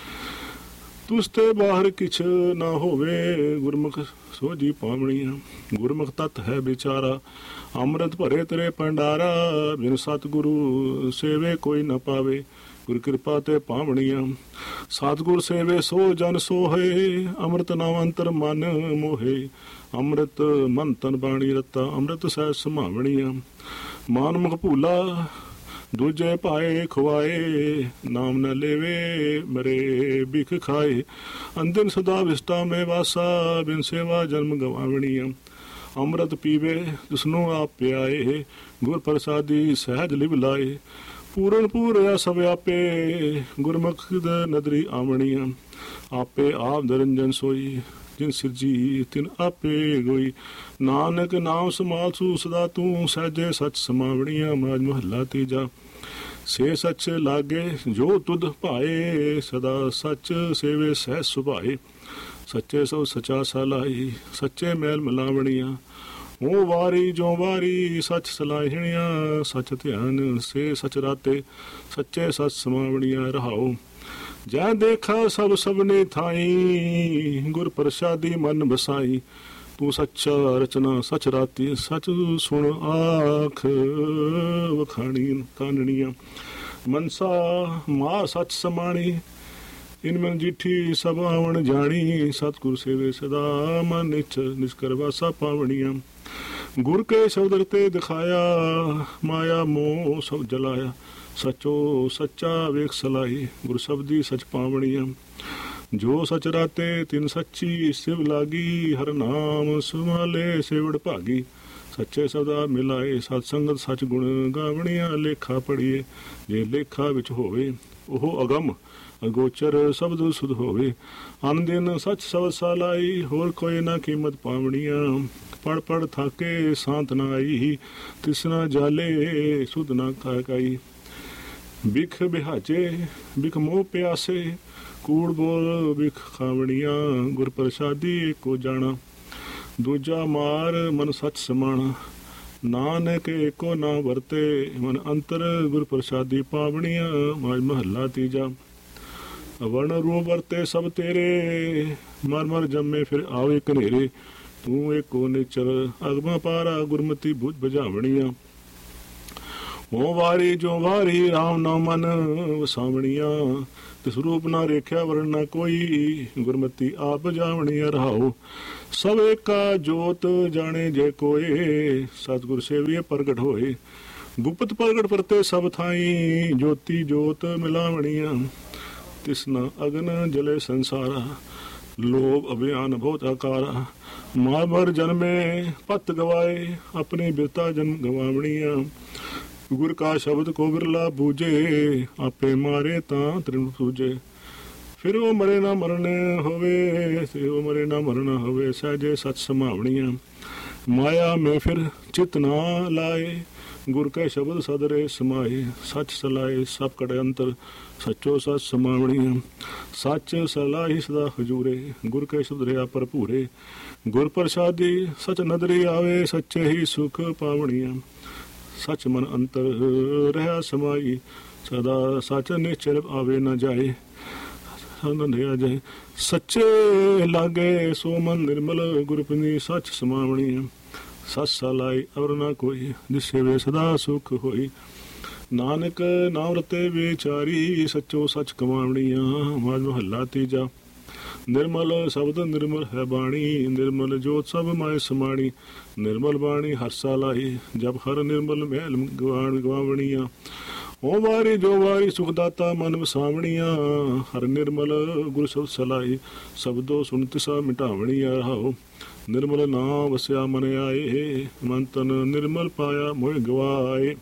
[SPEAKER 2] ਤੁਸ ਤੇ ਬਾਹਰ ਕਿਛ ਨਾ ਹੋਵੇ, ਗੁਰਮੁਖ ਸੋਝੀ ਪਾਵਣੀਆਂ। ਗੁਰਮੁਖ ਤਤ ਹੈ ਵਿਚਾਰਾ, ਅੰਮ੍ਰਿਤ ਭਰੇ ਤੇਰੇ ਭੰਡਾਰਾ। ਬਿਨ ਸਤਿਗੁਰੂ ਸੇਵੇ ਕੋਈ ਨਾ ਪਾਵੇ, ਗੁਰ ਕਿਰਪਾ ਤੇ ਪਾਵਣੀਆਂ। ਸਤਿਗੁਰ ਸੇਵੇ ਸੋ ਜਨ ਸੋਹੇ, ਅੰਮ੍ਰਿਤ ਨਾਮ ਅੰਤਰ ਮਨ ਮੋਹੇ। ਅੰਮ੍ਰਿਤ ਮਨ ਤਨ ਬਾਣੀ ਰਤਾ, ਅੰਮ੍ਰਿਤ ਸਹਿ ਸਮਾਵਣੀਆਂ। ਮਾਨ ਮੁਖ ਭੂਲਾ ਦੂਜੇ ਭਾਏ ਖਵਾਏ, ਨਾਮ ਨ ਲੇਵੇ ਮਰੇ ਬਿਖ ਖਾਏ। ਅੰਦਿਨ ਸਦਾ ਵਿਸਟਾ ਮੇ ਵਾਸਾ, ਬਿਨ ਸੇਵਾ ਜਨਮ ਗਵਾਵਣੀਆਂ। ਅੰਮ੍ਰਿਤ ਪੀਵੇ ਜਿਸਨੂੰ ਆਪ ਪਿਆਏ, ਗੁਰ ਪ੍ਰਸਾਦੀ ਸਹਿਜ ਲਿਵ ਲਾਏ। ਪੂਰਨ ਪੂਰਿਆ ਸਭ ਆਪੇ, ਗੁਰਮੁਖ ਨਦਰੀ ਆਵਣੀਆਂ। ਆਪੇ ਆਪ ਨਿਰੰਜਨ ਸੋਈ, ਜਿਨ ਸਿਰਜੀ ਤਿਨ ਆਪੇ ਗੋਈ। ਨਾਨਕ ਨਾਮ ਸਮਾਲਸੂ ਸਦਾ ਤੂੰ, ਸਹਿਜੇ ਸੱਚ ਸਮਾਵਣੀਆਂ। ਮਾਜ ਮਹੱਲਾ ਤੀਜਾ। ਸੇ ਸੱਚ ਲਾਗੇ ਜੋ ਤੁਧ ਭਾਏ, ਸਦਾ ਸੱਚ ਸੇਵੇ ਸਹਿ ਸੁਭਾਏ। ਸੱਚੇ ਸੋ ਸਚਾ ਸਲਾਹੀ, ਸੱਚੇ ਮੈਲ ਮਿਲਾਵਣੀਆਂ। ਉਹ ਵਾਰੀ ਜੋ ਵਾਰੀ ਸੱਚ ਸਲਾਹਿਣੀਆਂ। ਸੱਚ ਧਿਆਨ ਸੇ ਸਚ ਰਾਤੇ, ਸੱਚੇ ਸੱਚ ਸਮਾਵਣੀਆਂ। ਰਹਾਉ ਜੈ ਦੇਖਾ ਸਭ ਸਭਨੇ ਥਾਈ, ਗੁਰ ਪ੍ਰਸਾਦੀ ਮਨ ਬਸਾਈ। ਤੂੰ ਸੱਚਾ ਰਚਨਾ ਸਚ ਰਾਤੀ, ਸਚ ਸੁਣ ਆਖ ਵਖਾਣੀ ਕਾਨਣੀਆਂ। ਮਨਸਾ ਮਾ ਸਚ ਸਮਾਣੀ, ਇਨ ਮਨ ਜਿਠੀ ਸਭ ਆਵਣ ਜਾਣੀ। ਸਤਿਗੁਰ ਸੇਵੇ ਸਦਾ ਮਨ ਨਿਚ, ਨਿਸ਼ਕਰ ਵਾਸਾ ਪਾਵਣੀਆਂ। ਗੁਰ ਕੇ ਸ਼ਬਦ ਰਤੇ ਦਿਖਾਇਆ, ਮਾਇਆ ਮੋਹ ਸਭ ਜਲਾਇਆ। ਸਚੋ ਸੱਚਾ ਵੇਖ ਸਲਾਹੀ, ਗੁਰ ਸ਼ਬਦੀ ਸਚ ਪਾਵਣੀਆਂ। ਜੋ ਸਚ ਰਾਤੇ ਤਿਨ ਸੱਚੀ, ਸਿਵ ਲਾਗੀ ਹਰ ਨਾਮ ਸੁਮਾਲੇ ਸੇਵੜ ਭਾਗੀ। ਸੱਚੇ ਸਦਾ ਮਿਲਾਏ, ਸਤ ਸੰਗਤ ਸਚ ਗੁਣ ਗਾਵਣੀਆਂ। ਲੇਖਾ ਪੜੀਏ ਜੇ ਲੇਖਾ ਵਿੱਚ ਹੋਵੇ, ਉਹ ਅਗਮ ਅਗੋਚਰ ਸ਼ਬਦ ਸੁਧ ਹੋਵੇ। ਅਨ ਦਿਨ ਸਚ ਸ਼ਬਦ ਸਲਾਈ, ਹੋਰ ਕੋਈ ਨਾ ਕੀਮਤ ਪਾਵਣੀਆਂ। ਪੜ ਪੜ ਥਾਕੇ ਸਾਂਤ ਨਾ ਆਈ, ਤਿਸਨਾ ਜਾਲੇ ਸੁਧ ਨਾ ਕਾਈ। ਬਿਖ ਬਿਹਾਜੇ ਬਿਖ ਮੋਹ ਪਿਆਸੇ, ਕੂੜ ਬੋਲ ਬਿਖ ਖਾਵਣੀਆਂ। ਗੁਰ ਪ੍ਰਸਾਦੀ ਏਕੋ ਜਾਣਾ, ਦੂਜਾ ਮਾਰ ਮਨ ਸੱਚ ਸਮਾਣਾ। ਨਾਨਕ ਏਕੋ ਨਾ ਵਰਤੇ ਮਨ ਅੰਤਰ ਗੁਰ ਪ੍ਰਸਾਦੀ ਪਾਵਣੀਆਂ। ਮਾਝ ਮਹੱਲਾ ਤੀਜਾ। ਵਰਣ ਰੂਪ ਵਰਤੇ ਸਭ ਤੇਰੇ, ਮਰ ਮਰ ਜੰਮੇ ਫਿਰ ਆਵੇ ਘਨੇਰੇ। ਤੂੰ ਏਕੋ ਨਿਚਰ ਅਗਮਾ ਪਾਰਾ, ਗੁਰਮਤੀ ਬੁਝ ਬੁਝਾਵਣੀਆਂ। ਹੋ ਵਾਰੀ ਜੋ ਵਾਰੀ ਰਾਮ ਨਾਮ ਮਨ ਵਸਾਵਣੀਆਂ। ਤਿਸ ਰੂਪ ਨਾ ਰੇਖਿਆ ਵਰਨ ਨਾ ਕੋਈ, ਗੁਰਮਤੀ ਆਪ ਜਾਵਣੀਆਂ। ਰਹਾਓ ਸਭ ਏਕਾ ਜੋਤ ਜਾਣੇ ਜੇ ਕੋਏ, ਸਤਿਗੁਰ ਸੇਵੀਏ ਪ੍ਰਗਟ ਹੋਏ। ਗੁਪਤ ਪ੍ਰਗਟ ਪਰਤੇ ਸਭ ਥਾਈ, ਜੋਤੀ ਜੋਤ ਮਿਲਾਵਣੀਆਂ। ਤਿਸਨਾ ਅਗਨ ਜਲੇ ਸੰਸਾਰਾ, ਲੋਭ ਅਭਿਆਨ ਬਹੁਤ ਆਕਾਰਾ। ਮਾਰ ਮਰ ਜਨਮੇ ਪਤ ਗਵਾਏ, ਆਪਣੇ ਬਿਰਤਾ ਜਨਮ ਗਵਾਵਣੀਆਂ। ਗੁਰ ਕਾ ਸ਼ਬਦ ਕੋ ਬਿਰਲਾ ਬੂਝੇ, ਆਪੇ ਮਾਰੇ ਤਾਂ ਤ੍ਰਿਣ ਸੂਝੇ। ਫਿਰ ਉਹ ਮਰੇ ਨਾ ਮਰਨ ਹੋਵੇ, ਤੇ ਉਹ ਮਰੇ ਨਾ ਮਰਨ ਹੋਵੇ। ਸਹਜੇ ਸਚ ਸਮਾਵਣੀਆਂ। ਮਾਇਆ ਮੈਂ ਫਿਰ ਚਿਤ ਨਾ ਲਾਏ, ਗੁਰ ਕੈ ਸ਼ਬਦ ਸਦਰੇ ਸਮਾਏ। ਸੱਚ ਸਲਾਏ ਸਭ ਕੜੇ ਅੰਤਰ, ਸੱਚੋ ਸੱਚ ਸਮਾਵਣੀਆਂ। ਸੱਚ ਸਲਾਹੀ ਸਦਾ ਹਜੂਰੇ, ਗੁਰ ਕੈ ਸ਼ਬਦ ਰਿਆ ਭਰਪੂਰੇ। ਗੁਰ ਪ੍ਰਸਾਦੀ ਸਚ ਨਦਰੀ ਆਵੇ, ਸੱਚੇ ਹੀ ਸੁਖ ਪਾਵਣੀਆਂ। ਸੱਚ ਮਨ ਅੰਤਰ ਰਹਾ ਸਮਾਈ, ਸਦਾ ਸੱਚ ਨਿਚਰ ਆਵੇ ਨਾ ਜਾਏ। ਜਾਏ ਸੱਚੇ ਲਾਗੇ ਸੋ ਮਨ ਨਿਰਮਲ, ਗੁਰਪਨੀ ਸੱਚ ਸਮਾਵਣੀਆਂ। ਸੱਚ ਸਲਾਈ ਅਵਰ ਨਾ ਕੋਈ, ਜਿਸ ਸੇਵੇ ਸਦਾ ਸੁਖ ਹੋਈ। ਨਾਨਕ ਨਾਮ ਰਤੇ ਵਿਚਾਰੀ, ਸੱਚੋ ਸੱਚ ਕਮਾਵਣੀਆਂ। ਮਾਝ ਮਹੱਲਾ ਤੀਜਾ। ਨਿਰਮਲ ਸ਼ਬਦ ਨਿਰਮਲ ਹੈ ਬਾਣੀ, ਨਿਰਮਲ ਜੋਤ ਸਭ ਮਾਇ ਸਮਾਣੀ। ਨਿਰਮਲ ਬਾਣੀ ਹਰਸਾ ਲਾਈ, ਜਬ ਹਰ ਨਿਰਮਲ ਮਹਿਲ ਗਵਾਵਣੀਆਂ। ਓ ਵਾਰੀ ਜੋ ਵਾਰੀ ਸੁਖ ਦਾਤਾ ਮਨ ਵਸਾਵਣੀਆਂ। ਹਰ ਨਿਰਮਲ ਗੁਰ ਸ਼ਬਦ ਸਲਾਈ, ਸ਼ਬਦੋ ਸੁਣ ਤਿਸਾ ਮਿਟਾਵਣੀਆਂ। ਰਹਾਓ ਨਿਰਮਲ ਨਾਮ ਵਸਿਆ ਮਨ ਆਏ, ਮਨ ਤਨ ਨਿਰਮਲ ਪਾਇਆ ਮੋਹ ਗਵਾਏ।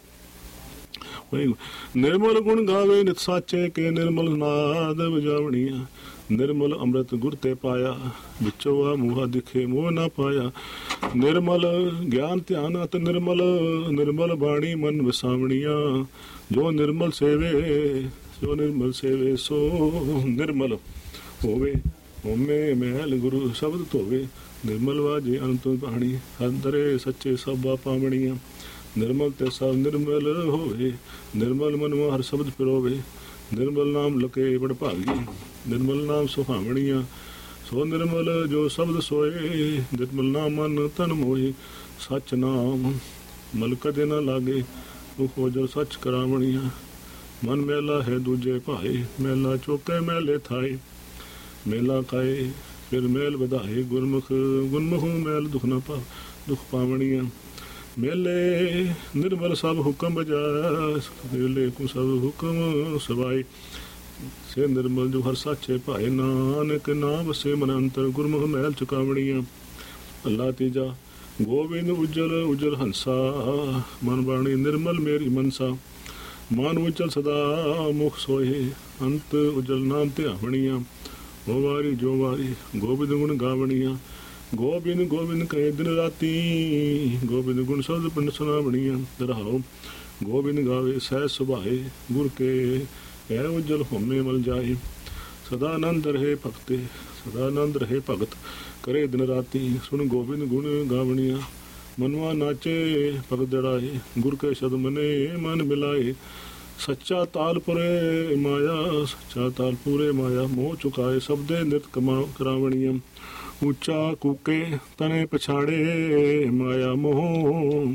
[SPEAKER 2] ਨਿਰਮਲ ਗੁਣ ਗਾਵੇ ਨਿਤ ਸਾਚੇ ਕੇ, ਨਿਰਮਲ ਨਾਦ ਵਜਾਵਣੀਆਂ। ਨਿਰਮਲ ਅੰਮ੍ਰਿਤ ਗੁਰ ਤੇ ਪਾਇਆ, ਵਿੱਚੋਂ ਆ ਮੂਹਾ ਦਿਖੇ ਮੋਹ ਨਾ ਪਾਇਆ। ਨਿਰਮਲ ਗਿਆਨ ਧਿਆਨ ਅਤ ਨਿਰਮਲ, ਨਿਰਮਲ ਬਾਣੀ ਮਨ ਵਸਾਵਣੀਆਂ। ਜੋ ਨਿਰਮਲ ਸੇਵੇ, ਜੋ ਨਿਰਮਲ ਸੇਵੇ ਸੋ ਨਿਰਮਲ ਹੋਵੇ। ਹੋਮੇ ਮਹਿਲ ਗੁਰੂ ਸ਼ਬਦ ਧੋਵੇ, ਨਿਰਮਲ ਵਾਜੇ ਅੰਤ ਬਾਣੀ। ਅੰਦਰੇ ਸੱਚੇ ਸਭਾ ਪਾਵਣੀਆਂ। ਨਿਰਮਲ ਤੇ ਸਭ ਨਿਰਮਲ ਹੋਵੇ, ਨਿਰਮਲ ਮਨ ਹਰ ਸ਼ਬਦ ਪਿਰੋਵੇ। ਨਿਰਮਲ ਨਾਮ ਲਕੇ ਬੜ ਭਾਗੀ, ਨਿਰਮਲ ਨਾਮ ਸੁਹਾਵਣੀਆਂ। ਸੋ ਨਿਰਮਲ ਜੋ ਸ਼ਬਦ ਸੋਏ, ਨਿਰਮਲ ਨਾਮ ਮਨ ਤਨ ਮੋਏ। ਸੱਚ ਨਾਮ ਮਲ ਕਦੇ ਨਾ ਲਾਗੇ, ਉਹ ਜੋ ਸੱਚ ਕਰਾਵਣੀਆਂ। ਮਨ ਮੈਲਾ ਹੈ ਦੂਜੇ ਭਾਏ, ਮੈਲਾ ਚੋਕੇ ਮੈਲੇ ਥਾਏ। ਮੇਲਾ ਖਾਏ ਫਿਰ ਮੈਲ ਵਧਾਏ, ਗੁਰਮੁਖ ਗੁਰਮੁਖ ਮੈਲ ਦੁਖ ਨਾ ਪਾ ਦੁਖ ਪਾਵਣੀਆਂ। ਮੇਲੇ ਨਿਰਮਲ ਸਭ ਹੁਕਮ ਬਜਾਏ, ਮੇਲੇ ਕੋ ਸਭ ਹੁਕਮ ਸਵਾਏ। ਸੇ ਨਿਰਮਲ ਜੋ ਹਰ ਸਾਚੇ ਭਾਏ, ਨਾਨਕ ਨਾਮ ਵਸੇ ਮਨ ਅੰਤਰ। ਗੁਰਮੁਖ ਮੈਲ ਚੁਕਾਵਣੀਆਂ। ਅੱਲਾ ਤੀਜਾ। ਗੋਬਿੰਦ ਉਜਲ ਉਜਲ ਹੰਸਾ, ਮਨ ਬਾਣੀ ਨਿਰਮਲ ਮੇਰੀ ਮਨਸਾ। ਮਨ ਉਜਲ ਸਦਾ ਮੁਖ ਸੋਏ, ਅੰਤ ਉਜਲ ਨਾਮ ਧਿਆਵਣੀਆਂ। ਹੋ ਵਾਰੀ ਜੋ ਵਾਰੀ ਗੋਬਿੰਦ ਗੁਣ ਗਾਵਣੀਆਂ। ਗੋਬਿੰਦ ਗੋਬਿੰਦ ਕਹੇ ਦਿਨ ਰਾਤੀ, ਗੋਬਿੰਦ ਗੁਣ ਸ਼ਬਦ ਪਿੰਡ ਸੁਣਾਵਣੀਆਂ। ਰਹਾਓ ਗੋਬਿੰਦ ਗਾਵੇ ਸਹਿ ਸੁਭਾਏ, ਗੁਰ ਕੇ ਹੈ ਉਜਲ ਹੋਮੇ ਮਲ ਜਾਏ। ਸਦਾ ਆਨੰਦ ਰਹੇ ਭਗਤੇ, ਸਦਾ ਆਨੰਦ ਰਹੇ ਭਗਤ, ਕਰੇ ਦਿਨ ਰਾਤੀ। ਸੁਣ ਗੋਬਿੰਦ ਗੁਣ ਗਾਵਣੀਆਂ। ਮਨਵਾ ਨਾਚੇ ਭਗਤ ਜੜਾਏ, ਗੁਰ ਕੇ ਸ਼ਬਦ ਮਨੇ ਮਨ ਮਿਲਾਏ। ਸੱਚਾ ਤਾਲਪੁਰੇ ਮਾਇਆ, ਸੱਚਾ ਤਾਲਪੁਰੇ ਮਾਇਆ। ਮੋਹ ਚੁਕਾਏ ਸਬਦੇ ਨਿਤ ਕਰਾਵਣੀਆਂ। ਉੱਚਾ ਕੂਕੇ ਤਨੇ ਪਛਾੜੇ, ਮਾਇਆ ਮੋਹ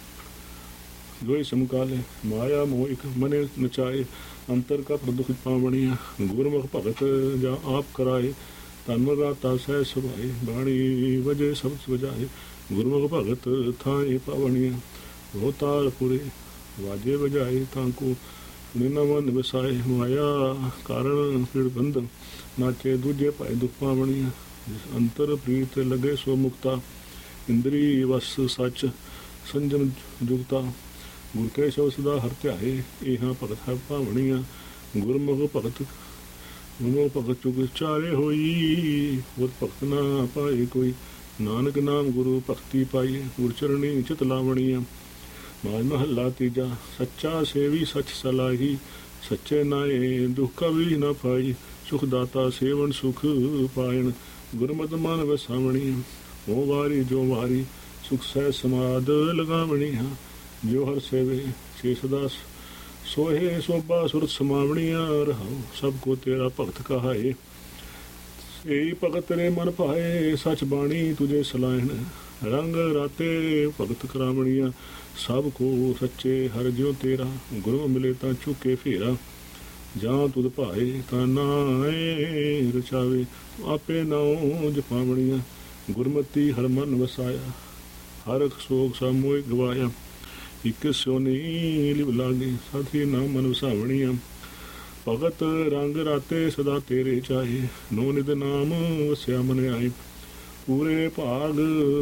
[SPEAKER 2] ਦੋਇ ਸਮਕਾਲੇ। ਮਾਇਆ ਮੋਹ ਇੱਕ ਮਨੇ ਨਚਾਏ, ਅੰਤਰ ਕਾ ਪ੍ਰਦੁਖ ਪਾਵਣੀਆਂ। ਗੁਰਮੁਖ ਭਗਤ ਜਾਂ ਆਪ ਕਰਾਏ, ਤਨ ਰਾਤਾ ਸਹਿ ਸੁਭਾਏ। ਬਾਣੀ ਵਜੇ ਸ਼ਬਦ ਵਜਾਏ, ਗੁਰਮੁਖ ਭਗਤ ਥਾਏ ਪਾਵਣੀਆਂ। ਹੋ ਤਾਲਪੁਰੇ ਵਾਜੇ ਵਜਾਏ, ਤਾਂ ਕੋ ਨਿਨਾ ਮਨ ਵਸਾਏ। ਮਾਇਆ ਕਾਰਨ ਪੀੜ ਬੰਧਨ, ਨਾਚੇ ਦੂਜੇ ਭਾਏ ਦੁਖ ਪਾਵਣੀਆਂ। ਜਿਸ ਅੰਤਰ ਪ੍ਰੀਤ ਲਗੇ ਸੋ ਮੁਕਤਾ, ਇੰਦਰੀ ਵਸ ਸੱਚ ਸੰਜਮ ਜੁਗਤਾ। ਗੁਰ ਕੇ ਸ਼ਬਦ ਸਦਾ ਹਰ ਧਿਆਏ, ਇਹਾਂ ਭਗਤ ਹੈ ਭਾਵਣੀਆਂ। ਗੁਰਮੁਖ ਭਗਤ ਗੁਰਮੁਖ ਭਗਤ ਚੁਗ ਚਾਰੇ ਹੋਈ, ਹੋਰ ਭਗਤ ਨਾ ਪਾਏ ਕੋਈ। ਨਾਨਕ ਨਾਮ ਗੁਰੂ ਭਗਤੀ ਪਾਈ, ਗੁਰ ਚਰਣੀ ਚਿਤ ਲਾਵਣੀਆਂ। ਮਾਝ ਮਹੱਲਾ ਤੀਜਾ। ਸੱਚਾ ਸੇਵੀ ਸੱਚ ਸਲਾਹੀ, ਸੱਚੇ ਨਾਏ ਦੁੱਖ ਵੀ ਨਾ ਪਾਈ। ਸੁਖ ਦਾਤਾ ਸੇਵਨ ਸੁਖ ਪਾਇਣ, ਗੁਰਮਤਿ ਮਨ ਵਸਾਵਣੀ। ਹੋ ਵਾਰੀ ਜੋ ਵਾਰੀ ਸੁਖ ਸਹਿ ਸਮਾਦ ਲਗਾਵਣੀਆਂ। ਜੋ ਹਰ ਸੇਵੇ ਸੇ ਸਦਾ ਸੋਹੇ ਸੋਭਾ ਸੁਰਤ ਸਮਾਵਣੀਆਂ। ਰਹਾਉ ਸਭ ਕੋ ਤੇਰਾ ਭਗਤ ਕਹਾਏ, ਏਈ ਭਗਤ ਤੇਰੇ ਮਨ ਭਾਏ। ਸਚ ਬਾਣੀ ਤੁਝੇ ਸਲਾਹਣ, ਰੰਗ ਰਾਤੇ ਭਗਤ ਕਰਾਵਣੀਆਂ। ਸਭ ਕੋ ਸੱਚੇ ਹਰ ਜਿਉ ਤੇਰਾ, ਗੁਰੂ ਮਿਲੇ ਤਾਂ ਚੁੱਕੇ ਫੇਰਾ। ਜਾਂ ਤੁਧ ਭਾਏ ਤਾਂ ਨਾਏ ਰਚਾਵੇ, ਆਪੇ ਨਾਉ ਜਪਾਵਣੀਆਂ। ਗੁਰਮਤੀ ਹਰ ਮਨ ਵਸਾਇਆ, ਹਰ ਸੋਗ ਸਾ ਮੋਹ ਗਵਾਇਆ। ਇੱਕ ਸੋਨੀ ਲਿਵ ਲਾਗੇ, ਸਾਥੀ ਨਾਮ ਮਨ ਵਸਾਵਣੀਆਂ। ਭਗਤ ਰੰਗ ਰਾਤੇ ਸਦਾ ਤੇਰੇ ਚਾਹੇ, ਨੋ ਨਿਦ ਨਾਮ ਵਸਿਆ ਮਨ ਆਏ। ਪੂਰੇ ਭਾਗ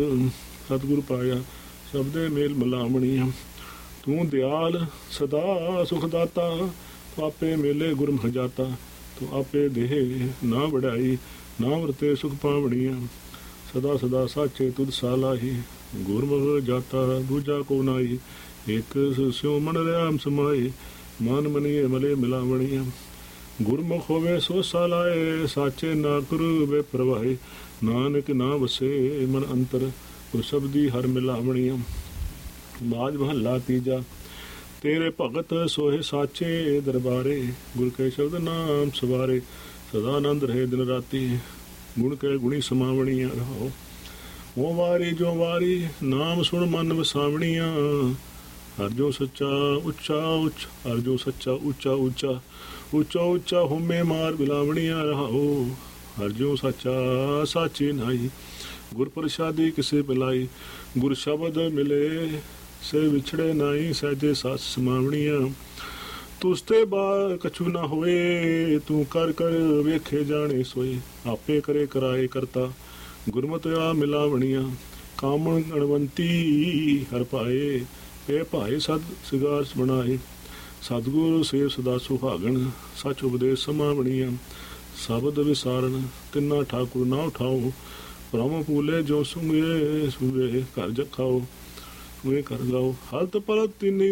[SPEAKER 2] ਸਤਿਗੁਰ ਪਾਇਆ, ਸਭ ਦੇ ਮੇਲ ਮਿਲਾਵਣੀਆਂ। ਤੂੰ ਦਿਆਲ ਸਦਾ ਸੁਖ ਦਾਤਾ, ਤੂੰ ਆਪੇ ਮੇਲੇ ਗੁਰਮੁਖ ਜਾਤਾ। ਤੂੰ ਆਪੇ ਦੇਹ ਨਾ ਵਡਾਈ, ਨਾ ਵਰਤੇ ਸੁਖ ਪਾਵਣੀਆਂ। ਸਦਾ ਸਦਾ ਸਾਚੇ ਤੁਧ ਸਾਲਾਹੀ, ਗੁਰਮੁਖ ਜਾਤਾ ਦੂਜਾ ਕੋ ਨਾਈ। ਇੱਕ ਸਿਉ ਮਨ ਰਿਆਮ ਸਮਾਏ, ਮਨ ਮਨੀਏ ਮਲੇ ਮਿਲਾਵਣੀਆਂ। ਗੁਰਮੁਖ ਹੋਵੇ ਸੋ ਸਾਲਾਏ, ਸਾਚੇ ਨਾ ਗੁਰੂ ਵੇ ਪ੍ਰਵਾਹੇ। ਨਾਨਕ ਨਾ ਵਸੇ ਮਨ ਅੰਤਰ, ਗੁਰ ਸ਼ਬਦੀ ਹਰ ਮਿਲਾਵਣੀਆਂ। ਬਾਜ ਮਹੱਲਾ ਤੀਜਾ। ਤੇਰੇ ਭਗਤ ਸੋਹੇ ਸਾਚੇ ਦਰਬਾਰੇ, ਗੁਰ ਕੇ ਸ਼ਬਦ ਨਾਮ ਸਵਾਰੇ। ਸਦਾ ਆਨੰਦ ਰਹੇ ਦਿਨ ਰਾਤੀ, ਗੁਣ ਕੇ ਗੁਣੀ ਸਮਾਵਣੀਆਂ। ਰਹਾਓ ਉਹ ਵਾਰੀ ਜੋ ਵਾਰੀ, ਨਾਮ ਸੁਣ ਮਨ ਵਸਾਵਣੀਆਂ। ਹਰ ਜੋ ਸੱਚਾ ਉੱਚਾ ਉੱਚ, ਹਰ ਜੋ ਸੱਚਾ ਉੱਚਾ ਉੱਚਾ, ਉੱਚਾ ਉੱਚਾ ਹੋਮੇ ਮਾਰ ਬਿਲਾਵਣੀਆਂ। ਰਹਾਓ ਹਰ ਜੋ ਸੱਚਾ ਸਾਚੀ ਨਾਈ, ਗੁਰ ਪ੍ਰਸਾਦੀ ਕਿਸੇ ਬਿਲਾਈ। ਗੁਰ ਸ਼ਬਦ ਮਿਲੇ ਸੇ ਵਿਛੜੇ ਨਾਈ, ਸਹਿਜੇ ਸਾਸ ਸਮਾਵਣੀਆਂ। ਤੁਸ ਤੇ ਬਾ ਕਛੂ ਨਾ ਹੋਏ, ਤੂੰ ਕਰ ਕਰ ਵੇਖੇ ਜਾਣੇ ਸੋਏ। ਆਪੇ ਕਰੇ ਕਰਾਏ ਕਰਤਾ, ਗੁਰਮਤਿ ਆ ਮਿਲਾਵਣੀਆਂ। ਕਾਮਣ ਗਣਵੰਤੀ ਹਰ ਪਾਏ, ਇਹ ਭਾਏ ਸਦ ਸਿਗਾਰ ਬਣਾਏ। ਸਤਿਗੁਰੂ ਸੇਵ ਸਦਾ ਸੁਹਾਗਣ, ਸੱਚ ਉਪਦੇਸ਼ ਸਮਾਵਣੀਆਂ। ਸ਼ਬਦ ਵਿਸਾਰਨ ਤਿੰਨਾ ਠਾਕੁਰ ਨਾ ਉਠਾਓ, ਬ੍ਰਹਮ ਪੂਲੇ ਜੋ ਸੁੰਗੇ ਸੁਵੇ। ਘਰ ਜਖਾਓ ਵੇ ਕਰ ਗਾਓ, ਹਲਤ ਪਲਤ ਤਿੰਨੀ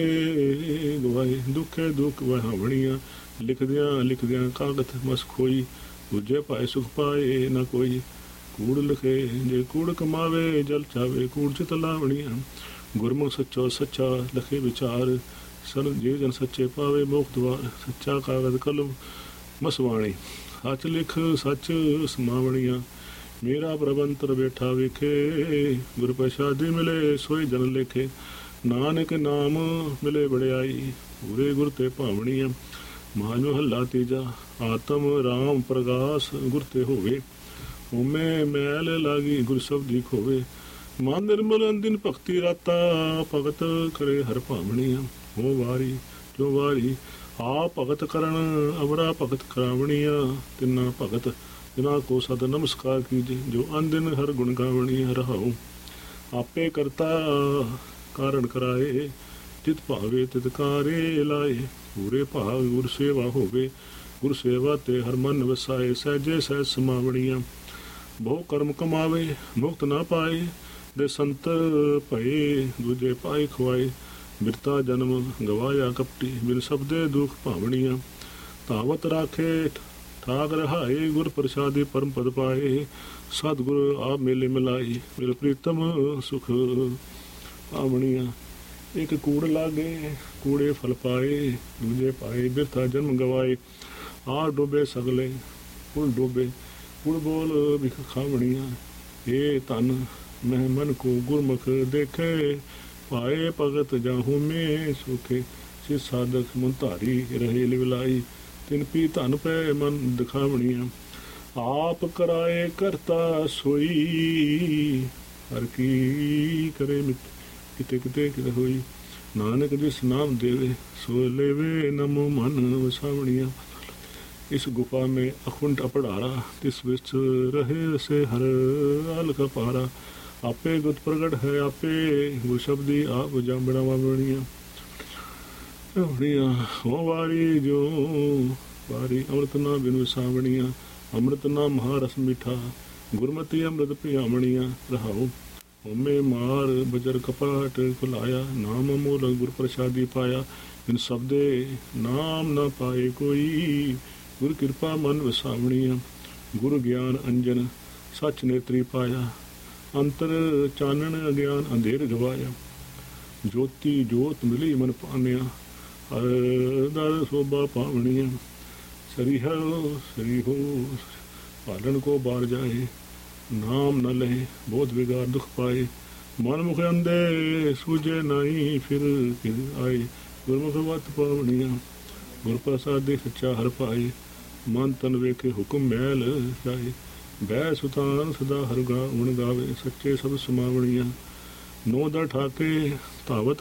[SPEAKER 2] ਦੋਵੇਂ ਗਵਾਏ। ਦੁੱਖੇ ਦੁੱਖ ਵਹਾਵਣੀਆਂ, ਲਿਖਦਿਆਂ ਕਾਗਤ ਮਸ ਖੋਈ। ਦੂਜੇ ਪਾਏ ਸੁਖ ਪਾਏ ਨਾ ਕੋਈ, ਕੂੜ ਲਿਖੇ ਜੇ ਕੂੜ ਕਮਾਵੇ। ਜਲ ਚਾਵੇ ਕੂੜ ਚਿਤ ਲਾਵਣੀਆਂ। ਗੁਰਮੁਖ ਸੱਚੋ ਸੱਚਾ ਲਖੇ ਵਿਚਾਰ, ਸਨ ਜੇ ਜਨ ਸੱਚੇ ਪਾਵੇ ਮੋਖ ਦੁਆਰ। ਸੱਚਾ ਕਾਗਜ਼ ਕਲਮ ਮਸਵਾਣੀ, ਸੱਚ ਲਿਖ ਸੱਚ ਸਮਾਵਣੀਆਂ। ਮੇਰਾ ਪ੍ਰਬੰਤਰ ਬੈਠਾ ਵੇਖੇ, ਗੁਰ ਪ੍ਰਸਾਦੀ ਮਿਲੇ ਸੋਈ ਜਨ ਲੇਖੇ। ਨਾਨਕ ਨਾਮ ਮਿਲੇ ਵਡਿਆਈ, ਪੂਰੇ ਗੁਰ ਤੇ ਭਾਵਣੀਆਂ। ਮਾਜ ਮਹੱਲਾ ਤੀਜਾ। ਆਤਮ ਰਾਮ ਪ੍ਰਗਾਸ ਗੁਰ ਤੇ ਹੋਵੇ, ਹੋਮੇ ਮੈਲ ਲਾਗੀ ਗੁਰ ਸ਼ਬਦੀ ਖੋਵੇ। ਮਨ ਨਿਰਮਲ ਅੰਦਿਨ ਭਗਤੀ ਰਾਤਾ, ਭਗਤ ਕਰੇ ਹਰ ਭਾਵਣੀਆਂ। ਹੋ ਵਾਰੀ ਜੋ ਵਾਰੀ, ਆ ਭਗਤ ਕਰਨ ਅਵਰਾ ਭਗਤ ਕਰਾਵਣੀਆਂ। ਤਿੰਨਾ ਭਗਤ ਜਿਨਾ ਕੋ ਸਦ ਨਮਸਕਾਰ ਕੀਜੇ, ਜੋ ਅੰਦਿਨ ਹਰ ਗੁਣ ਗਾਵਣੀਆਂ। ਰਹਾਉ ਆਪੇ ਕਰਤਾ ਕਾਰਨ ਕਰਾਏ, ਤਿਤ ਭਾਵੇ ਤਿਤ ਕਾਰੇ ਲਾਏ। ਪੂਰੇ ਭਾਗ ਗੁਰ ਸੇਵਾ ਹੋਵੇ, ਗੁਰ ਸੇਵਾ ਤੇ ਹਰ ਮਨ ਵਸਾਏ। ਸਹਿਜੇ ਸਹਿਜ ਸਮਾਵਣੀਆਂ। ਬਹੁ ਕਰਮ ਕਮਾਵੇ ਮੁਕਤ ਨਾ ਪਾਏ, ਦੇ ਸੰਤ ਭਏ ਦੂਜੇ ਪਾਏ ਖਵਾਏ। ਬਿਰਤਾ ਜਨਮ ਗਵਾਇਆ ਕਪਟੀ, ਬਿਨ ਸ਼ਬਦੇ ਦੁਖ ਭਾਵਣੀਆਂ। ਧਾਵਤ ਰਾਖੇ ਠਾਕ ਰਹਾਏ, ਗੁਰ ਪ੍ਰਸਾਦੀ ਪਰਮ ਪਦ ਪਾਏ। ਸਤਿਗੁਰ ਆਪ ਮੇਲੇ ਮਿਲਾਈ, ਮਿਲ ਪ੍ਰੀਤਮ ਸੁਖ ਭਾਵਣੀਆਂ। ਇੱਕ ਕੂੜ ਲਾਗੇ ਕੂੜੇ ਫਲ ਪਾਏ, ਦੂਜੇ ਪਾਏ ਬਿਰਥਾ ਜਨਮ ਗਵਾਏ। ਆ ਡੋਬੇ ਸਗਲੇ ਕੁਲ ਡੋਬੇ, ਕੁਲ ਬੋਲ ਬਿਖ ਖਾਵਣੀਆਂ। ਇਹ ਧਨ ਮੈਂ ਮਨ ਕੋ ਗੁਰਮੁਖ ਦੇਖੇ, ਪਾਏ ਭਗਤ ਜਾਹੂ ਮੇ ਸੁਖੇ। ਸਿ ਸਾਧਕ ਮਨ ਧਾਰੀ ਰਹੇ ਲਿਵਲਾਈ, ਤਿਨ ਪੀ ਧਨ ਪੈ ਮਨ ਦਿਖਾਵਣੀਆਂ। ਆਪ ਕਰਾਏ ਕਰਤਾ ਸੋਈ, ਹਰ ਕੀ ਕਰੇ ਕਿਤੇ ਕਿਤੇ ਕਿਤੇ ਹੋਈ। ਨਾਨਕ ਜਿਸ ਨਾਮ ਦੇਵੇ ਸੋ ਲੇਵੇ, ਨਮੋ ਮਨ ਵਸਾਵਣੀਆਂ। ਇਸ ਗੁਫਾ में अखुंड अपढ़ारा, तिस विच रहे से हर आल का पारा। आपे गुत प्रगट है आपे, गुर शब्दी आप जामबड़ा वावणिया। हो वारी जो वारी, अमृत ना बिन विसावणिया। अमृत ना महारस मीठा, गुरमति अमृत पियावणिया। रहाओ होमे मार बजर कपाट खुलाया, नाम मोल गुर प्रसादी पाया। इन शब्दे नाम न पाए कोई, गुर कृपा मन वसावणिया। गुर ज्ञान अंजन सच नेत्री पाया, ਅੰਤਰ ਚਾਨਣ ਅਗਿਆਨ ਅੰਧੇਰ ਗਵਾਇਆ, ਜੋਤੀ ਜੋਤ ਮਿਲੀ ਮਨ ਪਾਨਿਆ, ਦਰ ਸੋਭਾ ਪਾਵਣੀਆਂ, ਸਰੀ ਹੋ ਪਾਲਣ ਕੋ ਬਾਰ ਜਾਏ, ਨਾਮ ਨ ਲਏ ਬਹੁਤ ਵਿਗਾਰ ਦੁਖ ਪਾਏ, ਮਨ ਮੁਖ ਅੰਦੇ ਸੂਝੇ ਨਹੀਂ ਫਿਰ ਆਏ, ਗੁਰਮੁਖ ਵਤ ਪਾਵਣੀਆਂ, ਗੁਰ ਪ੍ਰਸਾਦੇ ਸੱਚਾ ਹਰ ਪਾਏ, ਮਨ ਤਨ ਵੇਖੇ ਹੁਕਮ ਮੈਲ ਜਾਏ, ਬਹਿ ਸੁਤਾਨ ਸਦਾ ਹਰ ਗੁਣ ਗਾਵੇ, ਸੱਚੇ ਸਭ ਸਮਾਵਣੀਆਂ, ਨੋ ਦਰ ਠਾਕੇ ਧਾਵਤ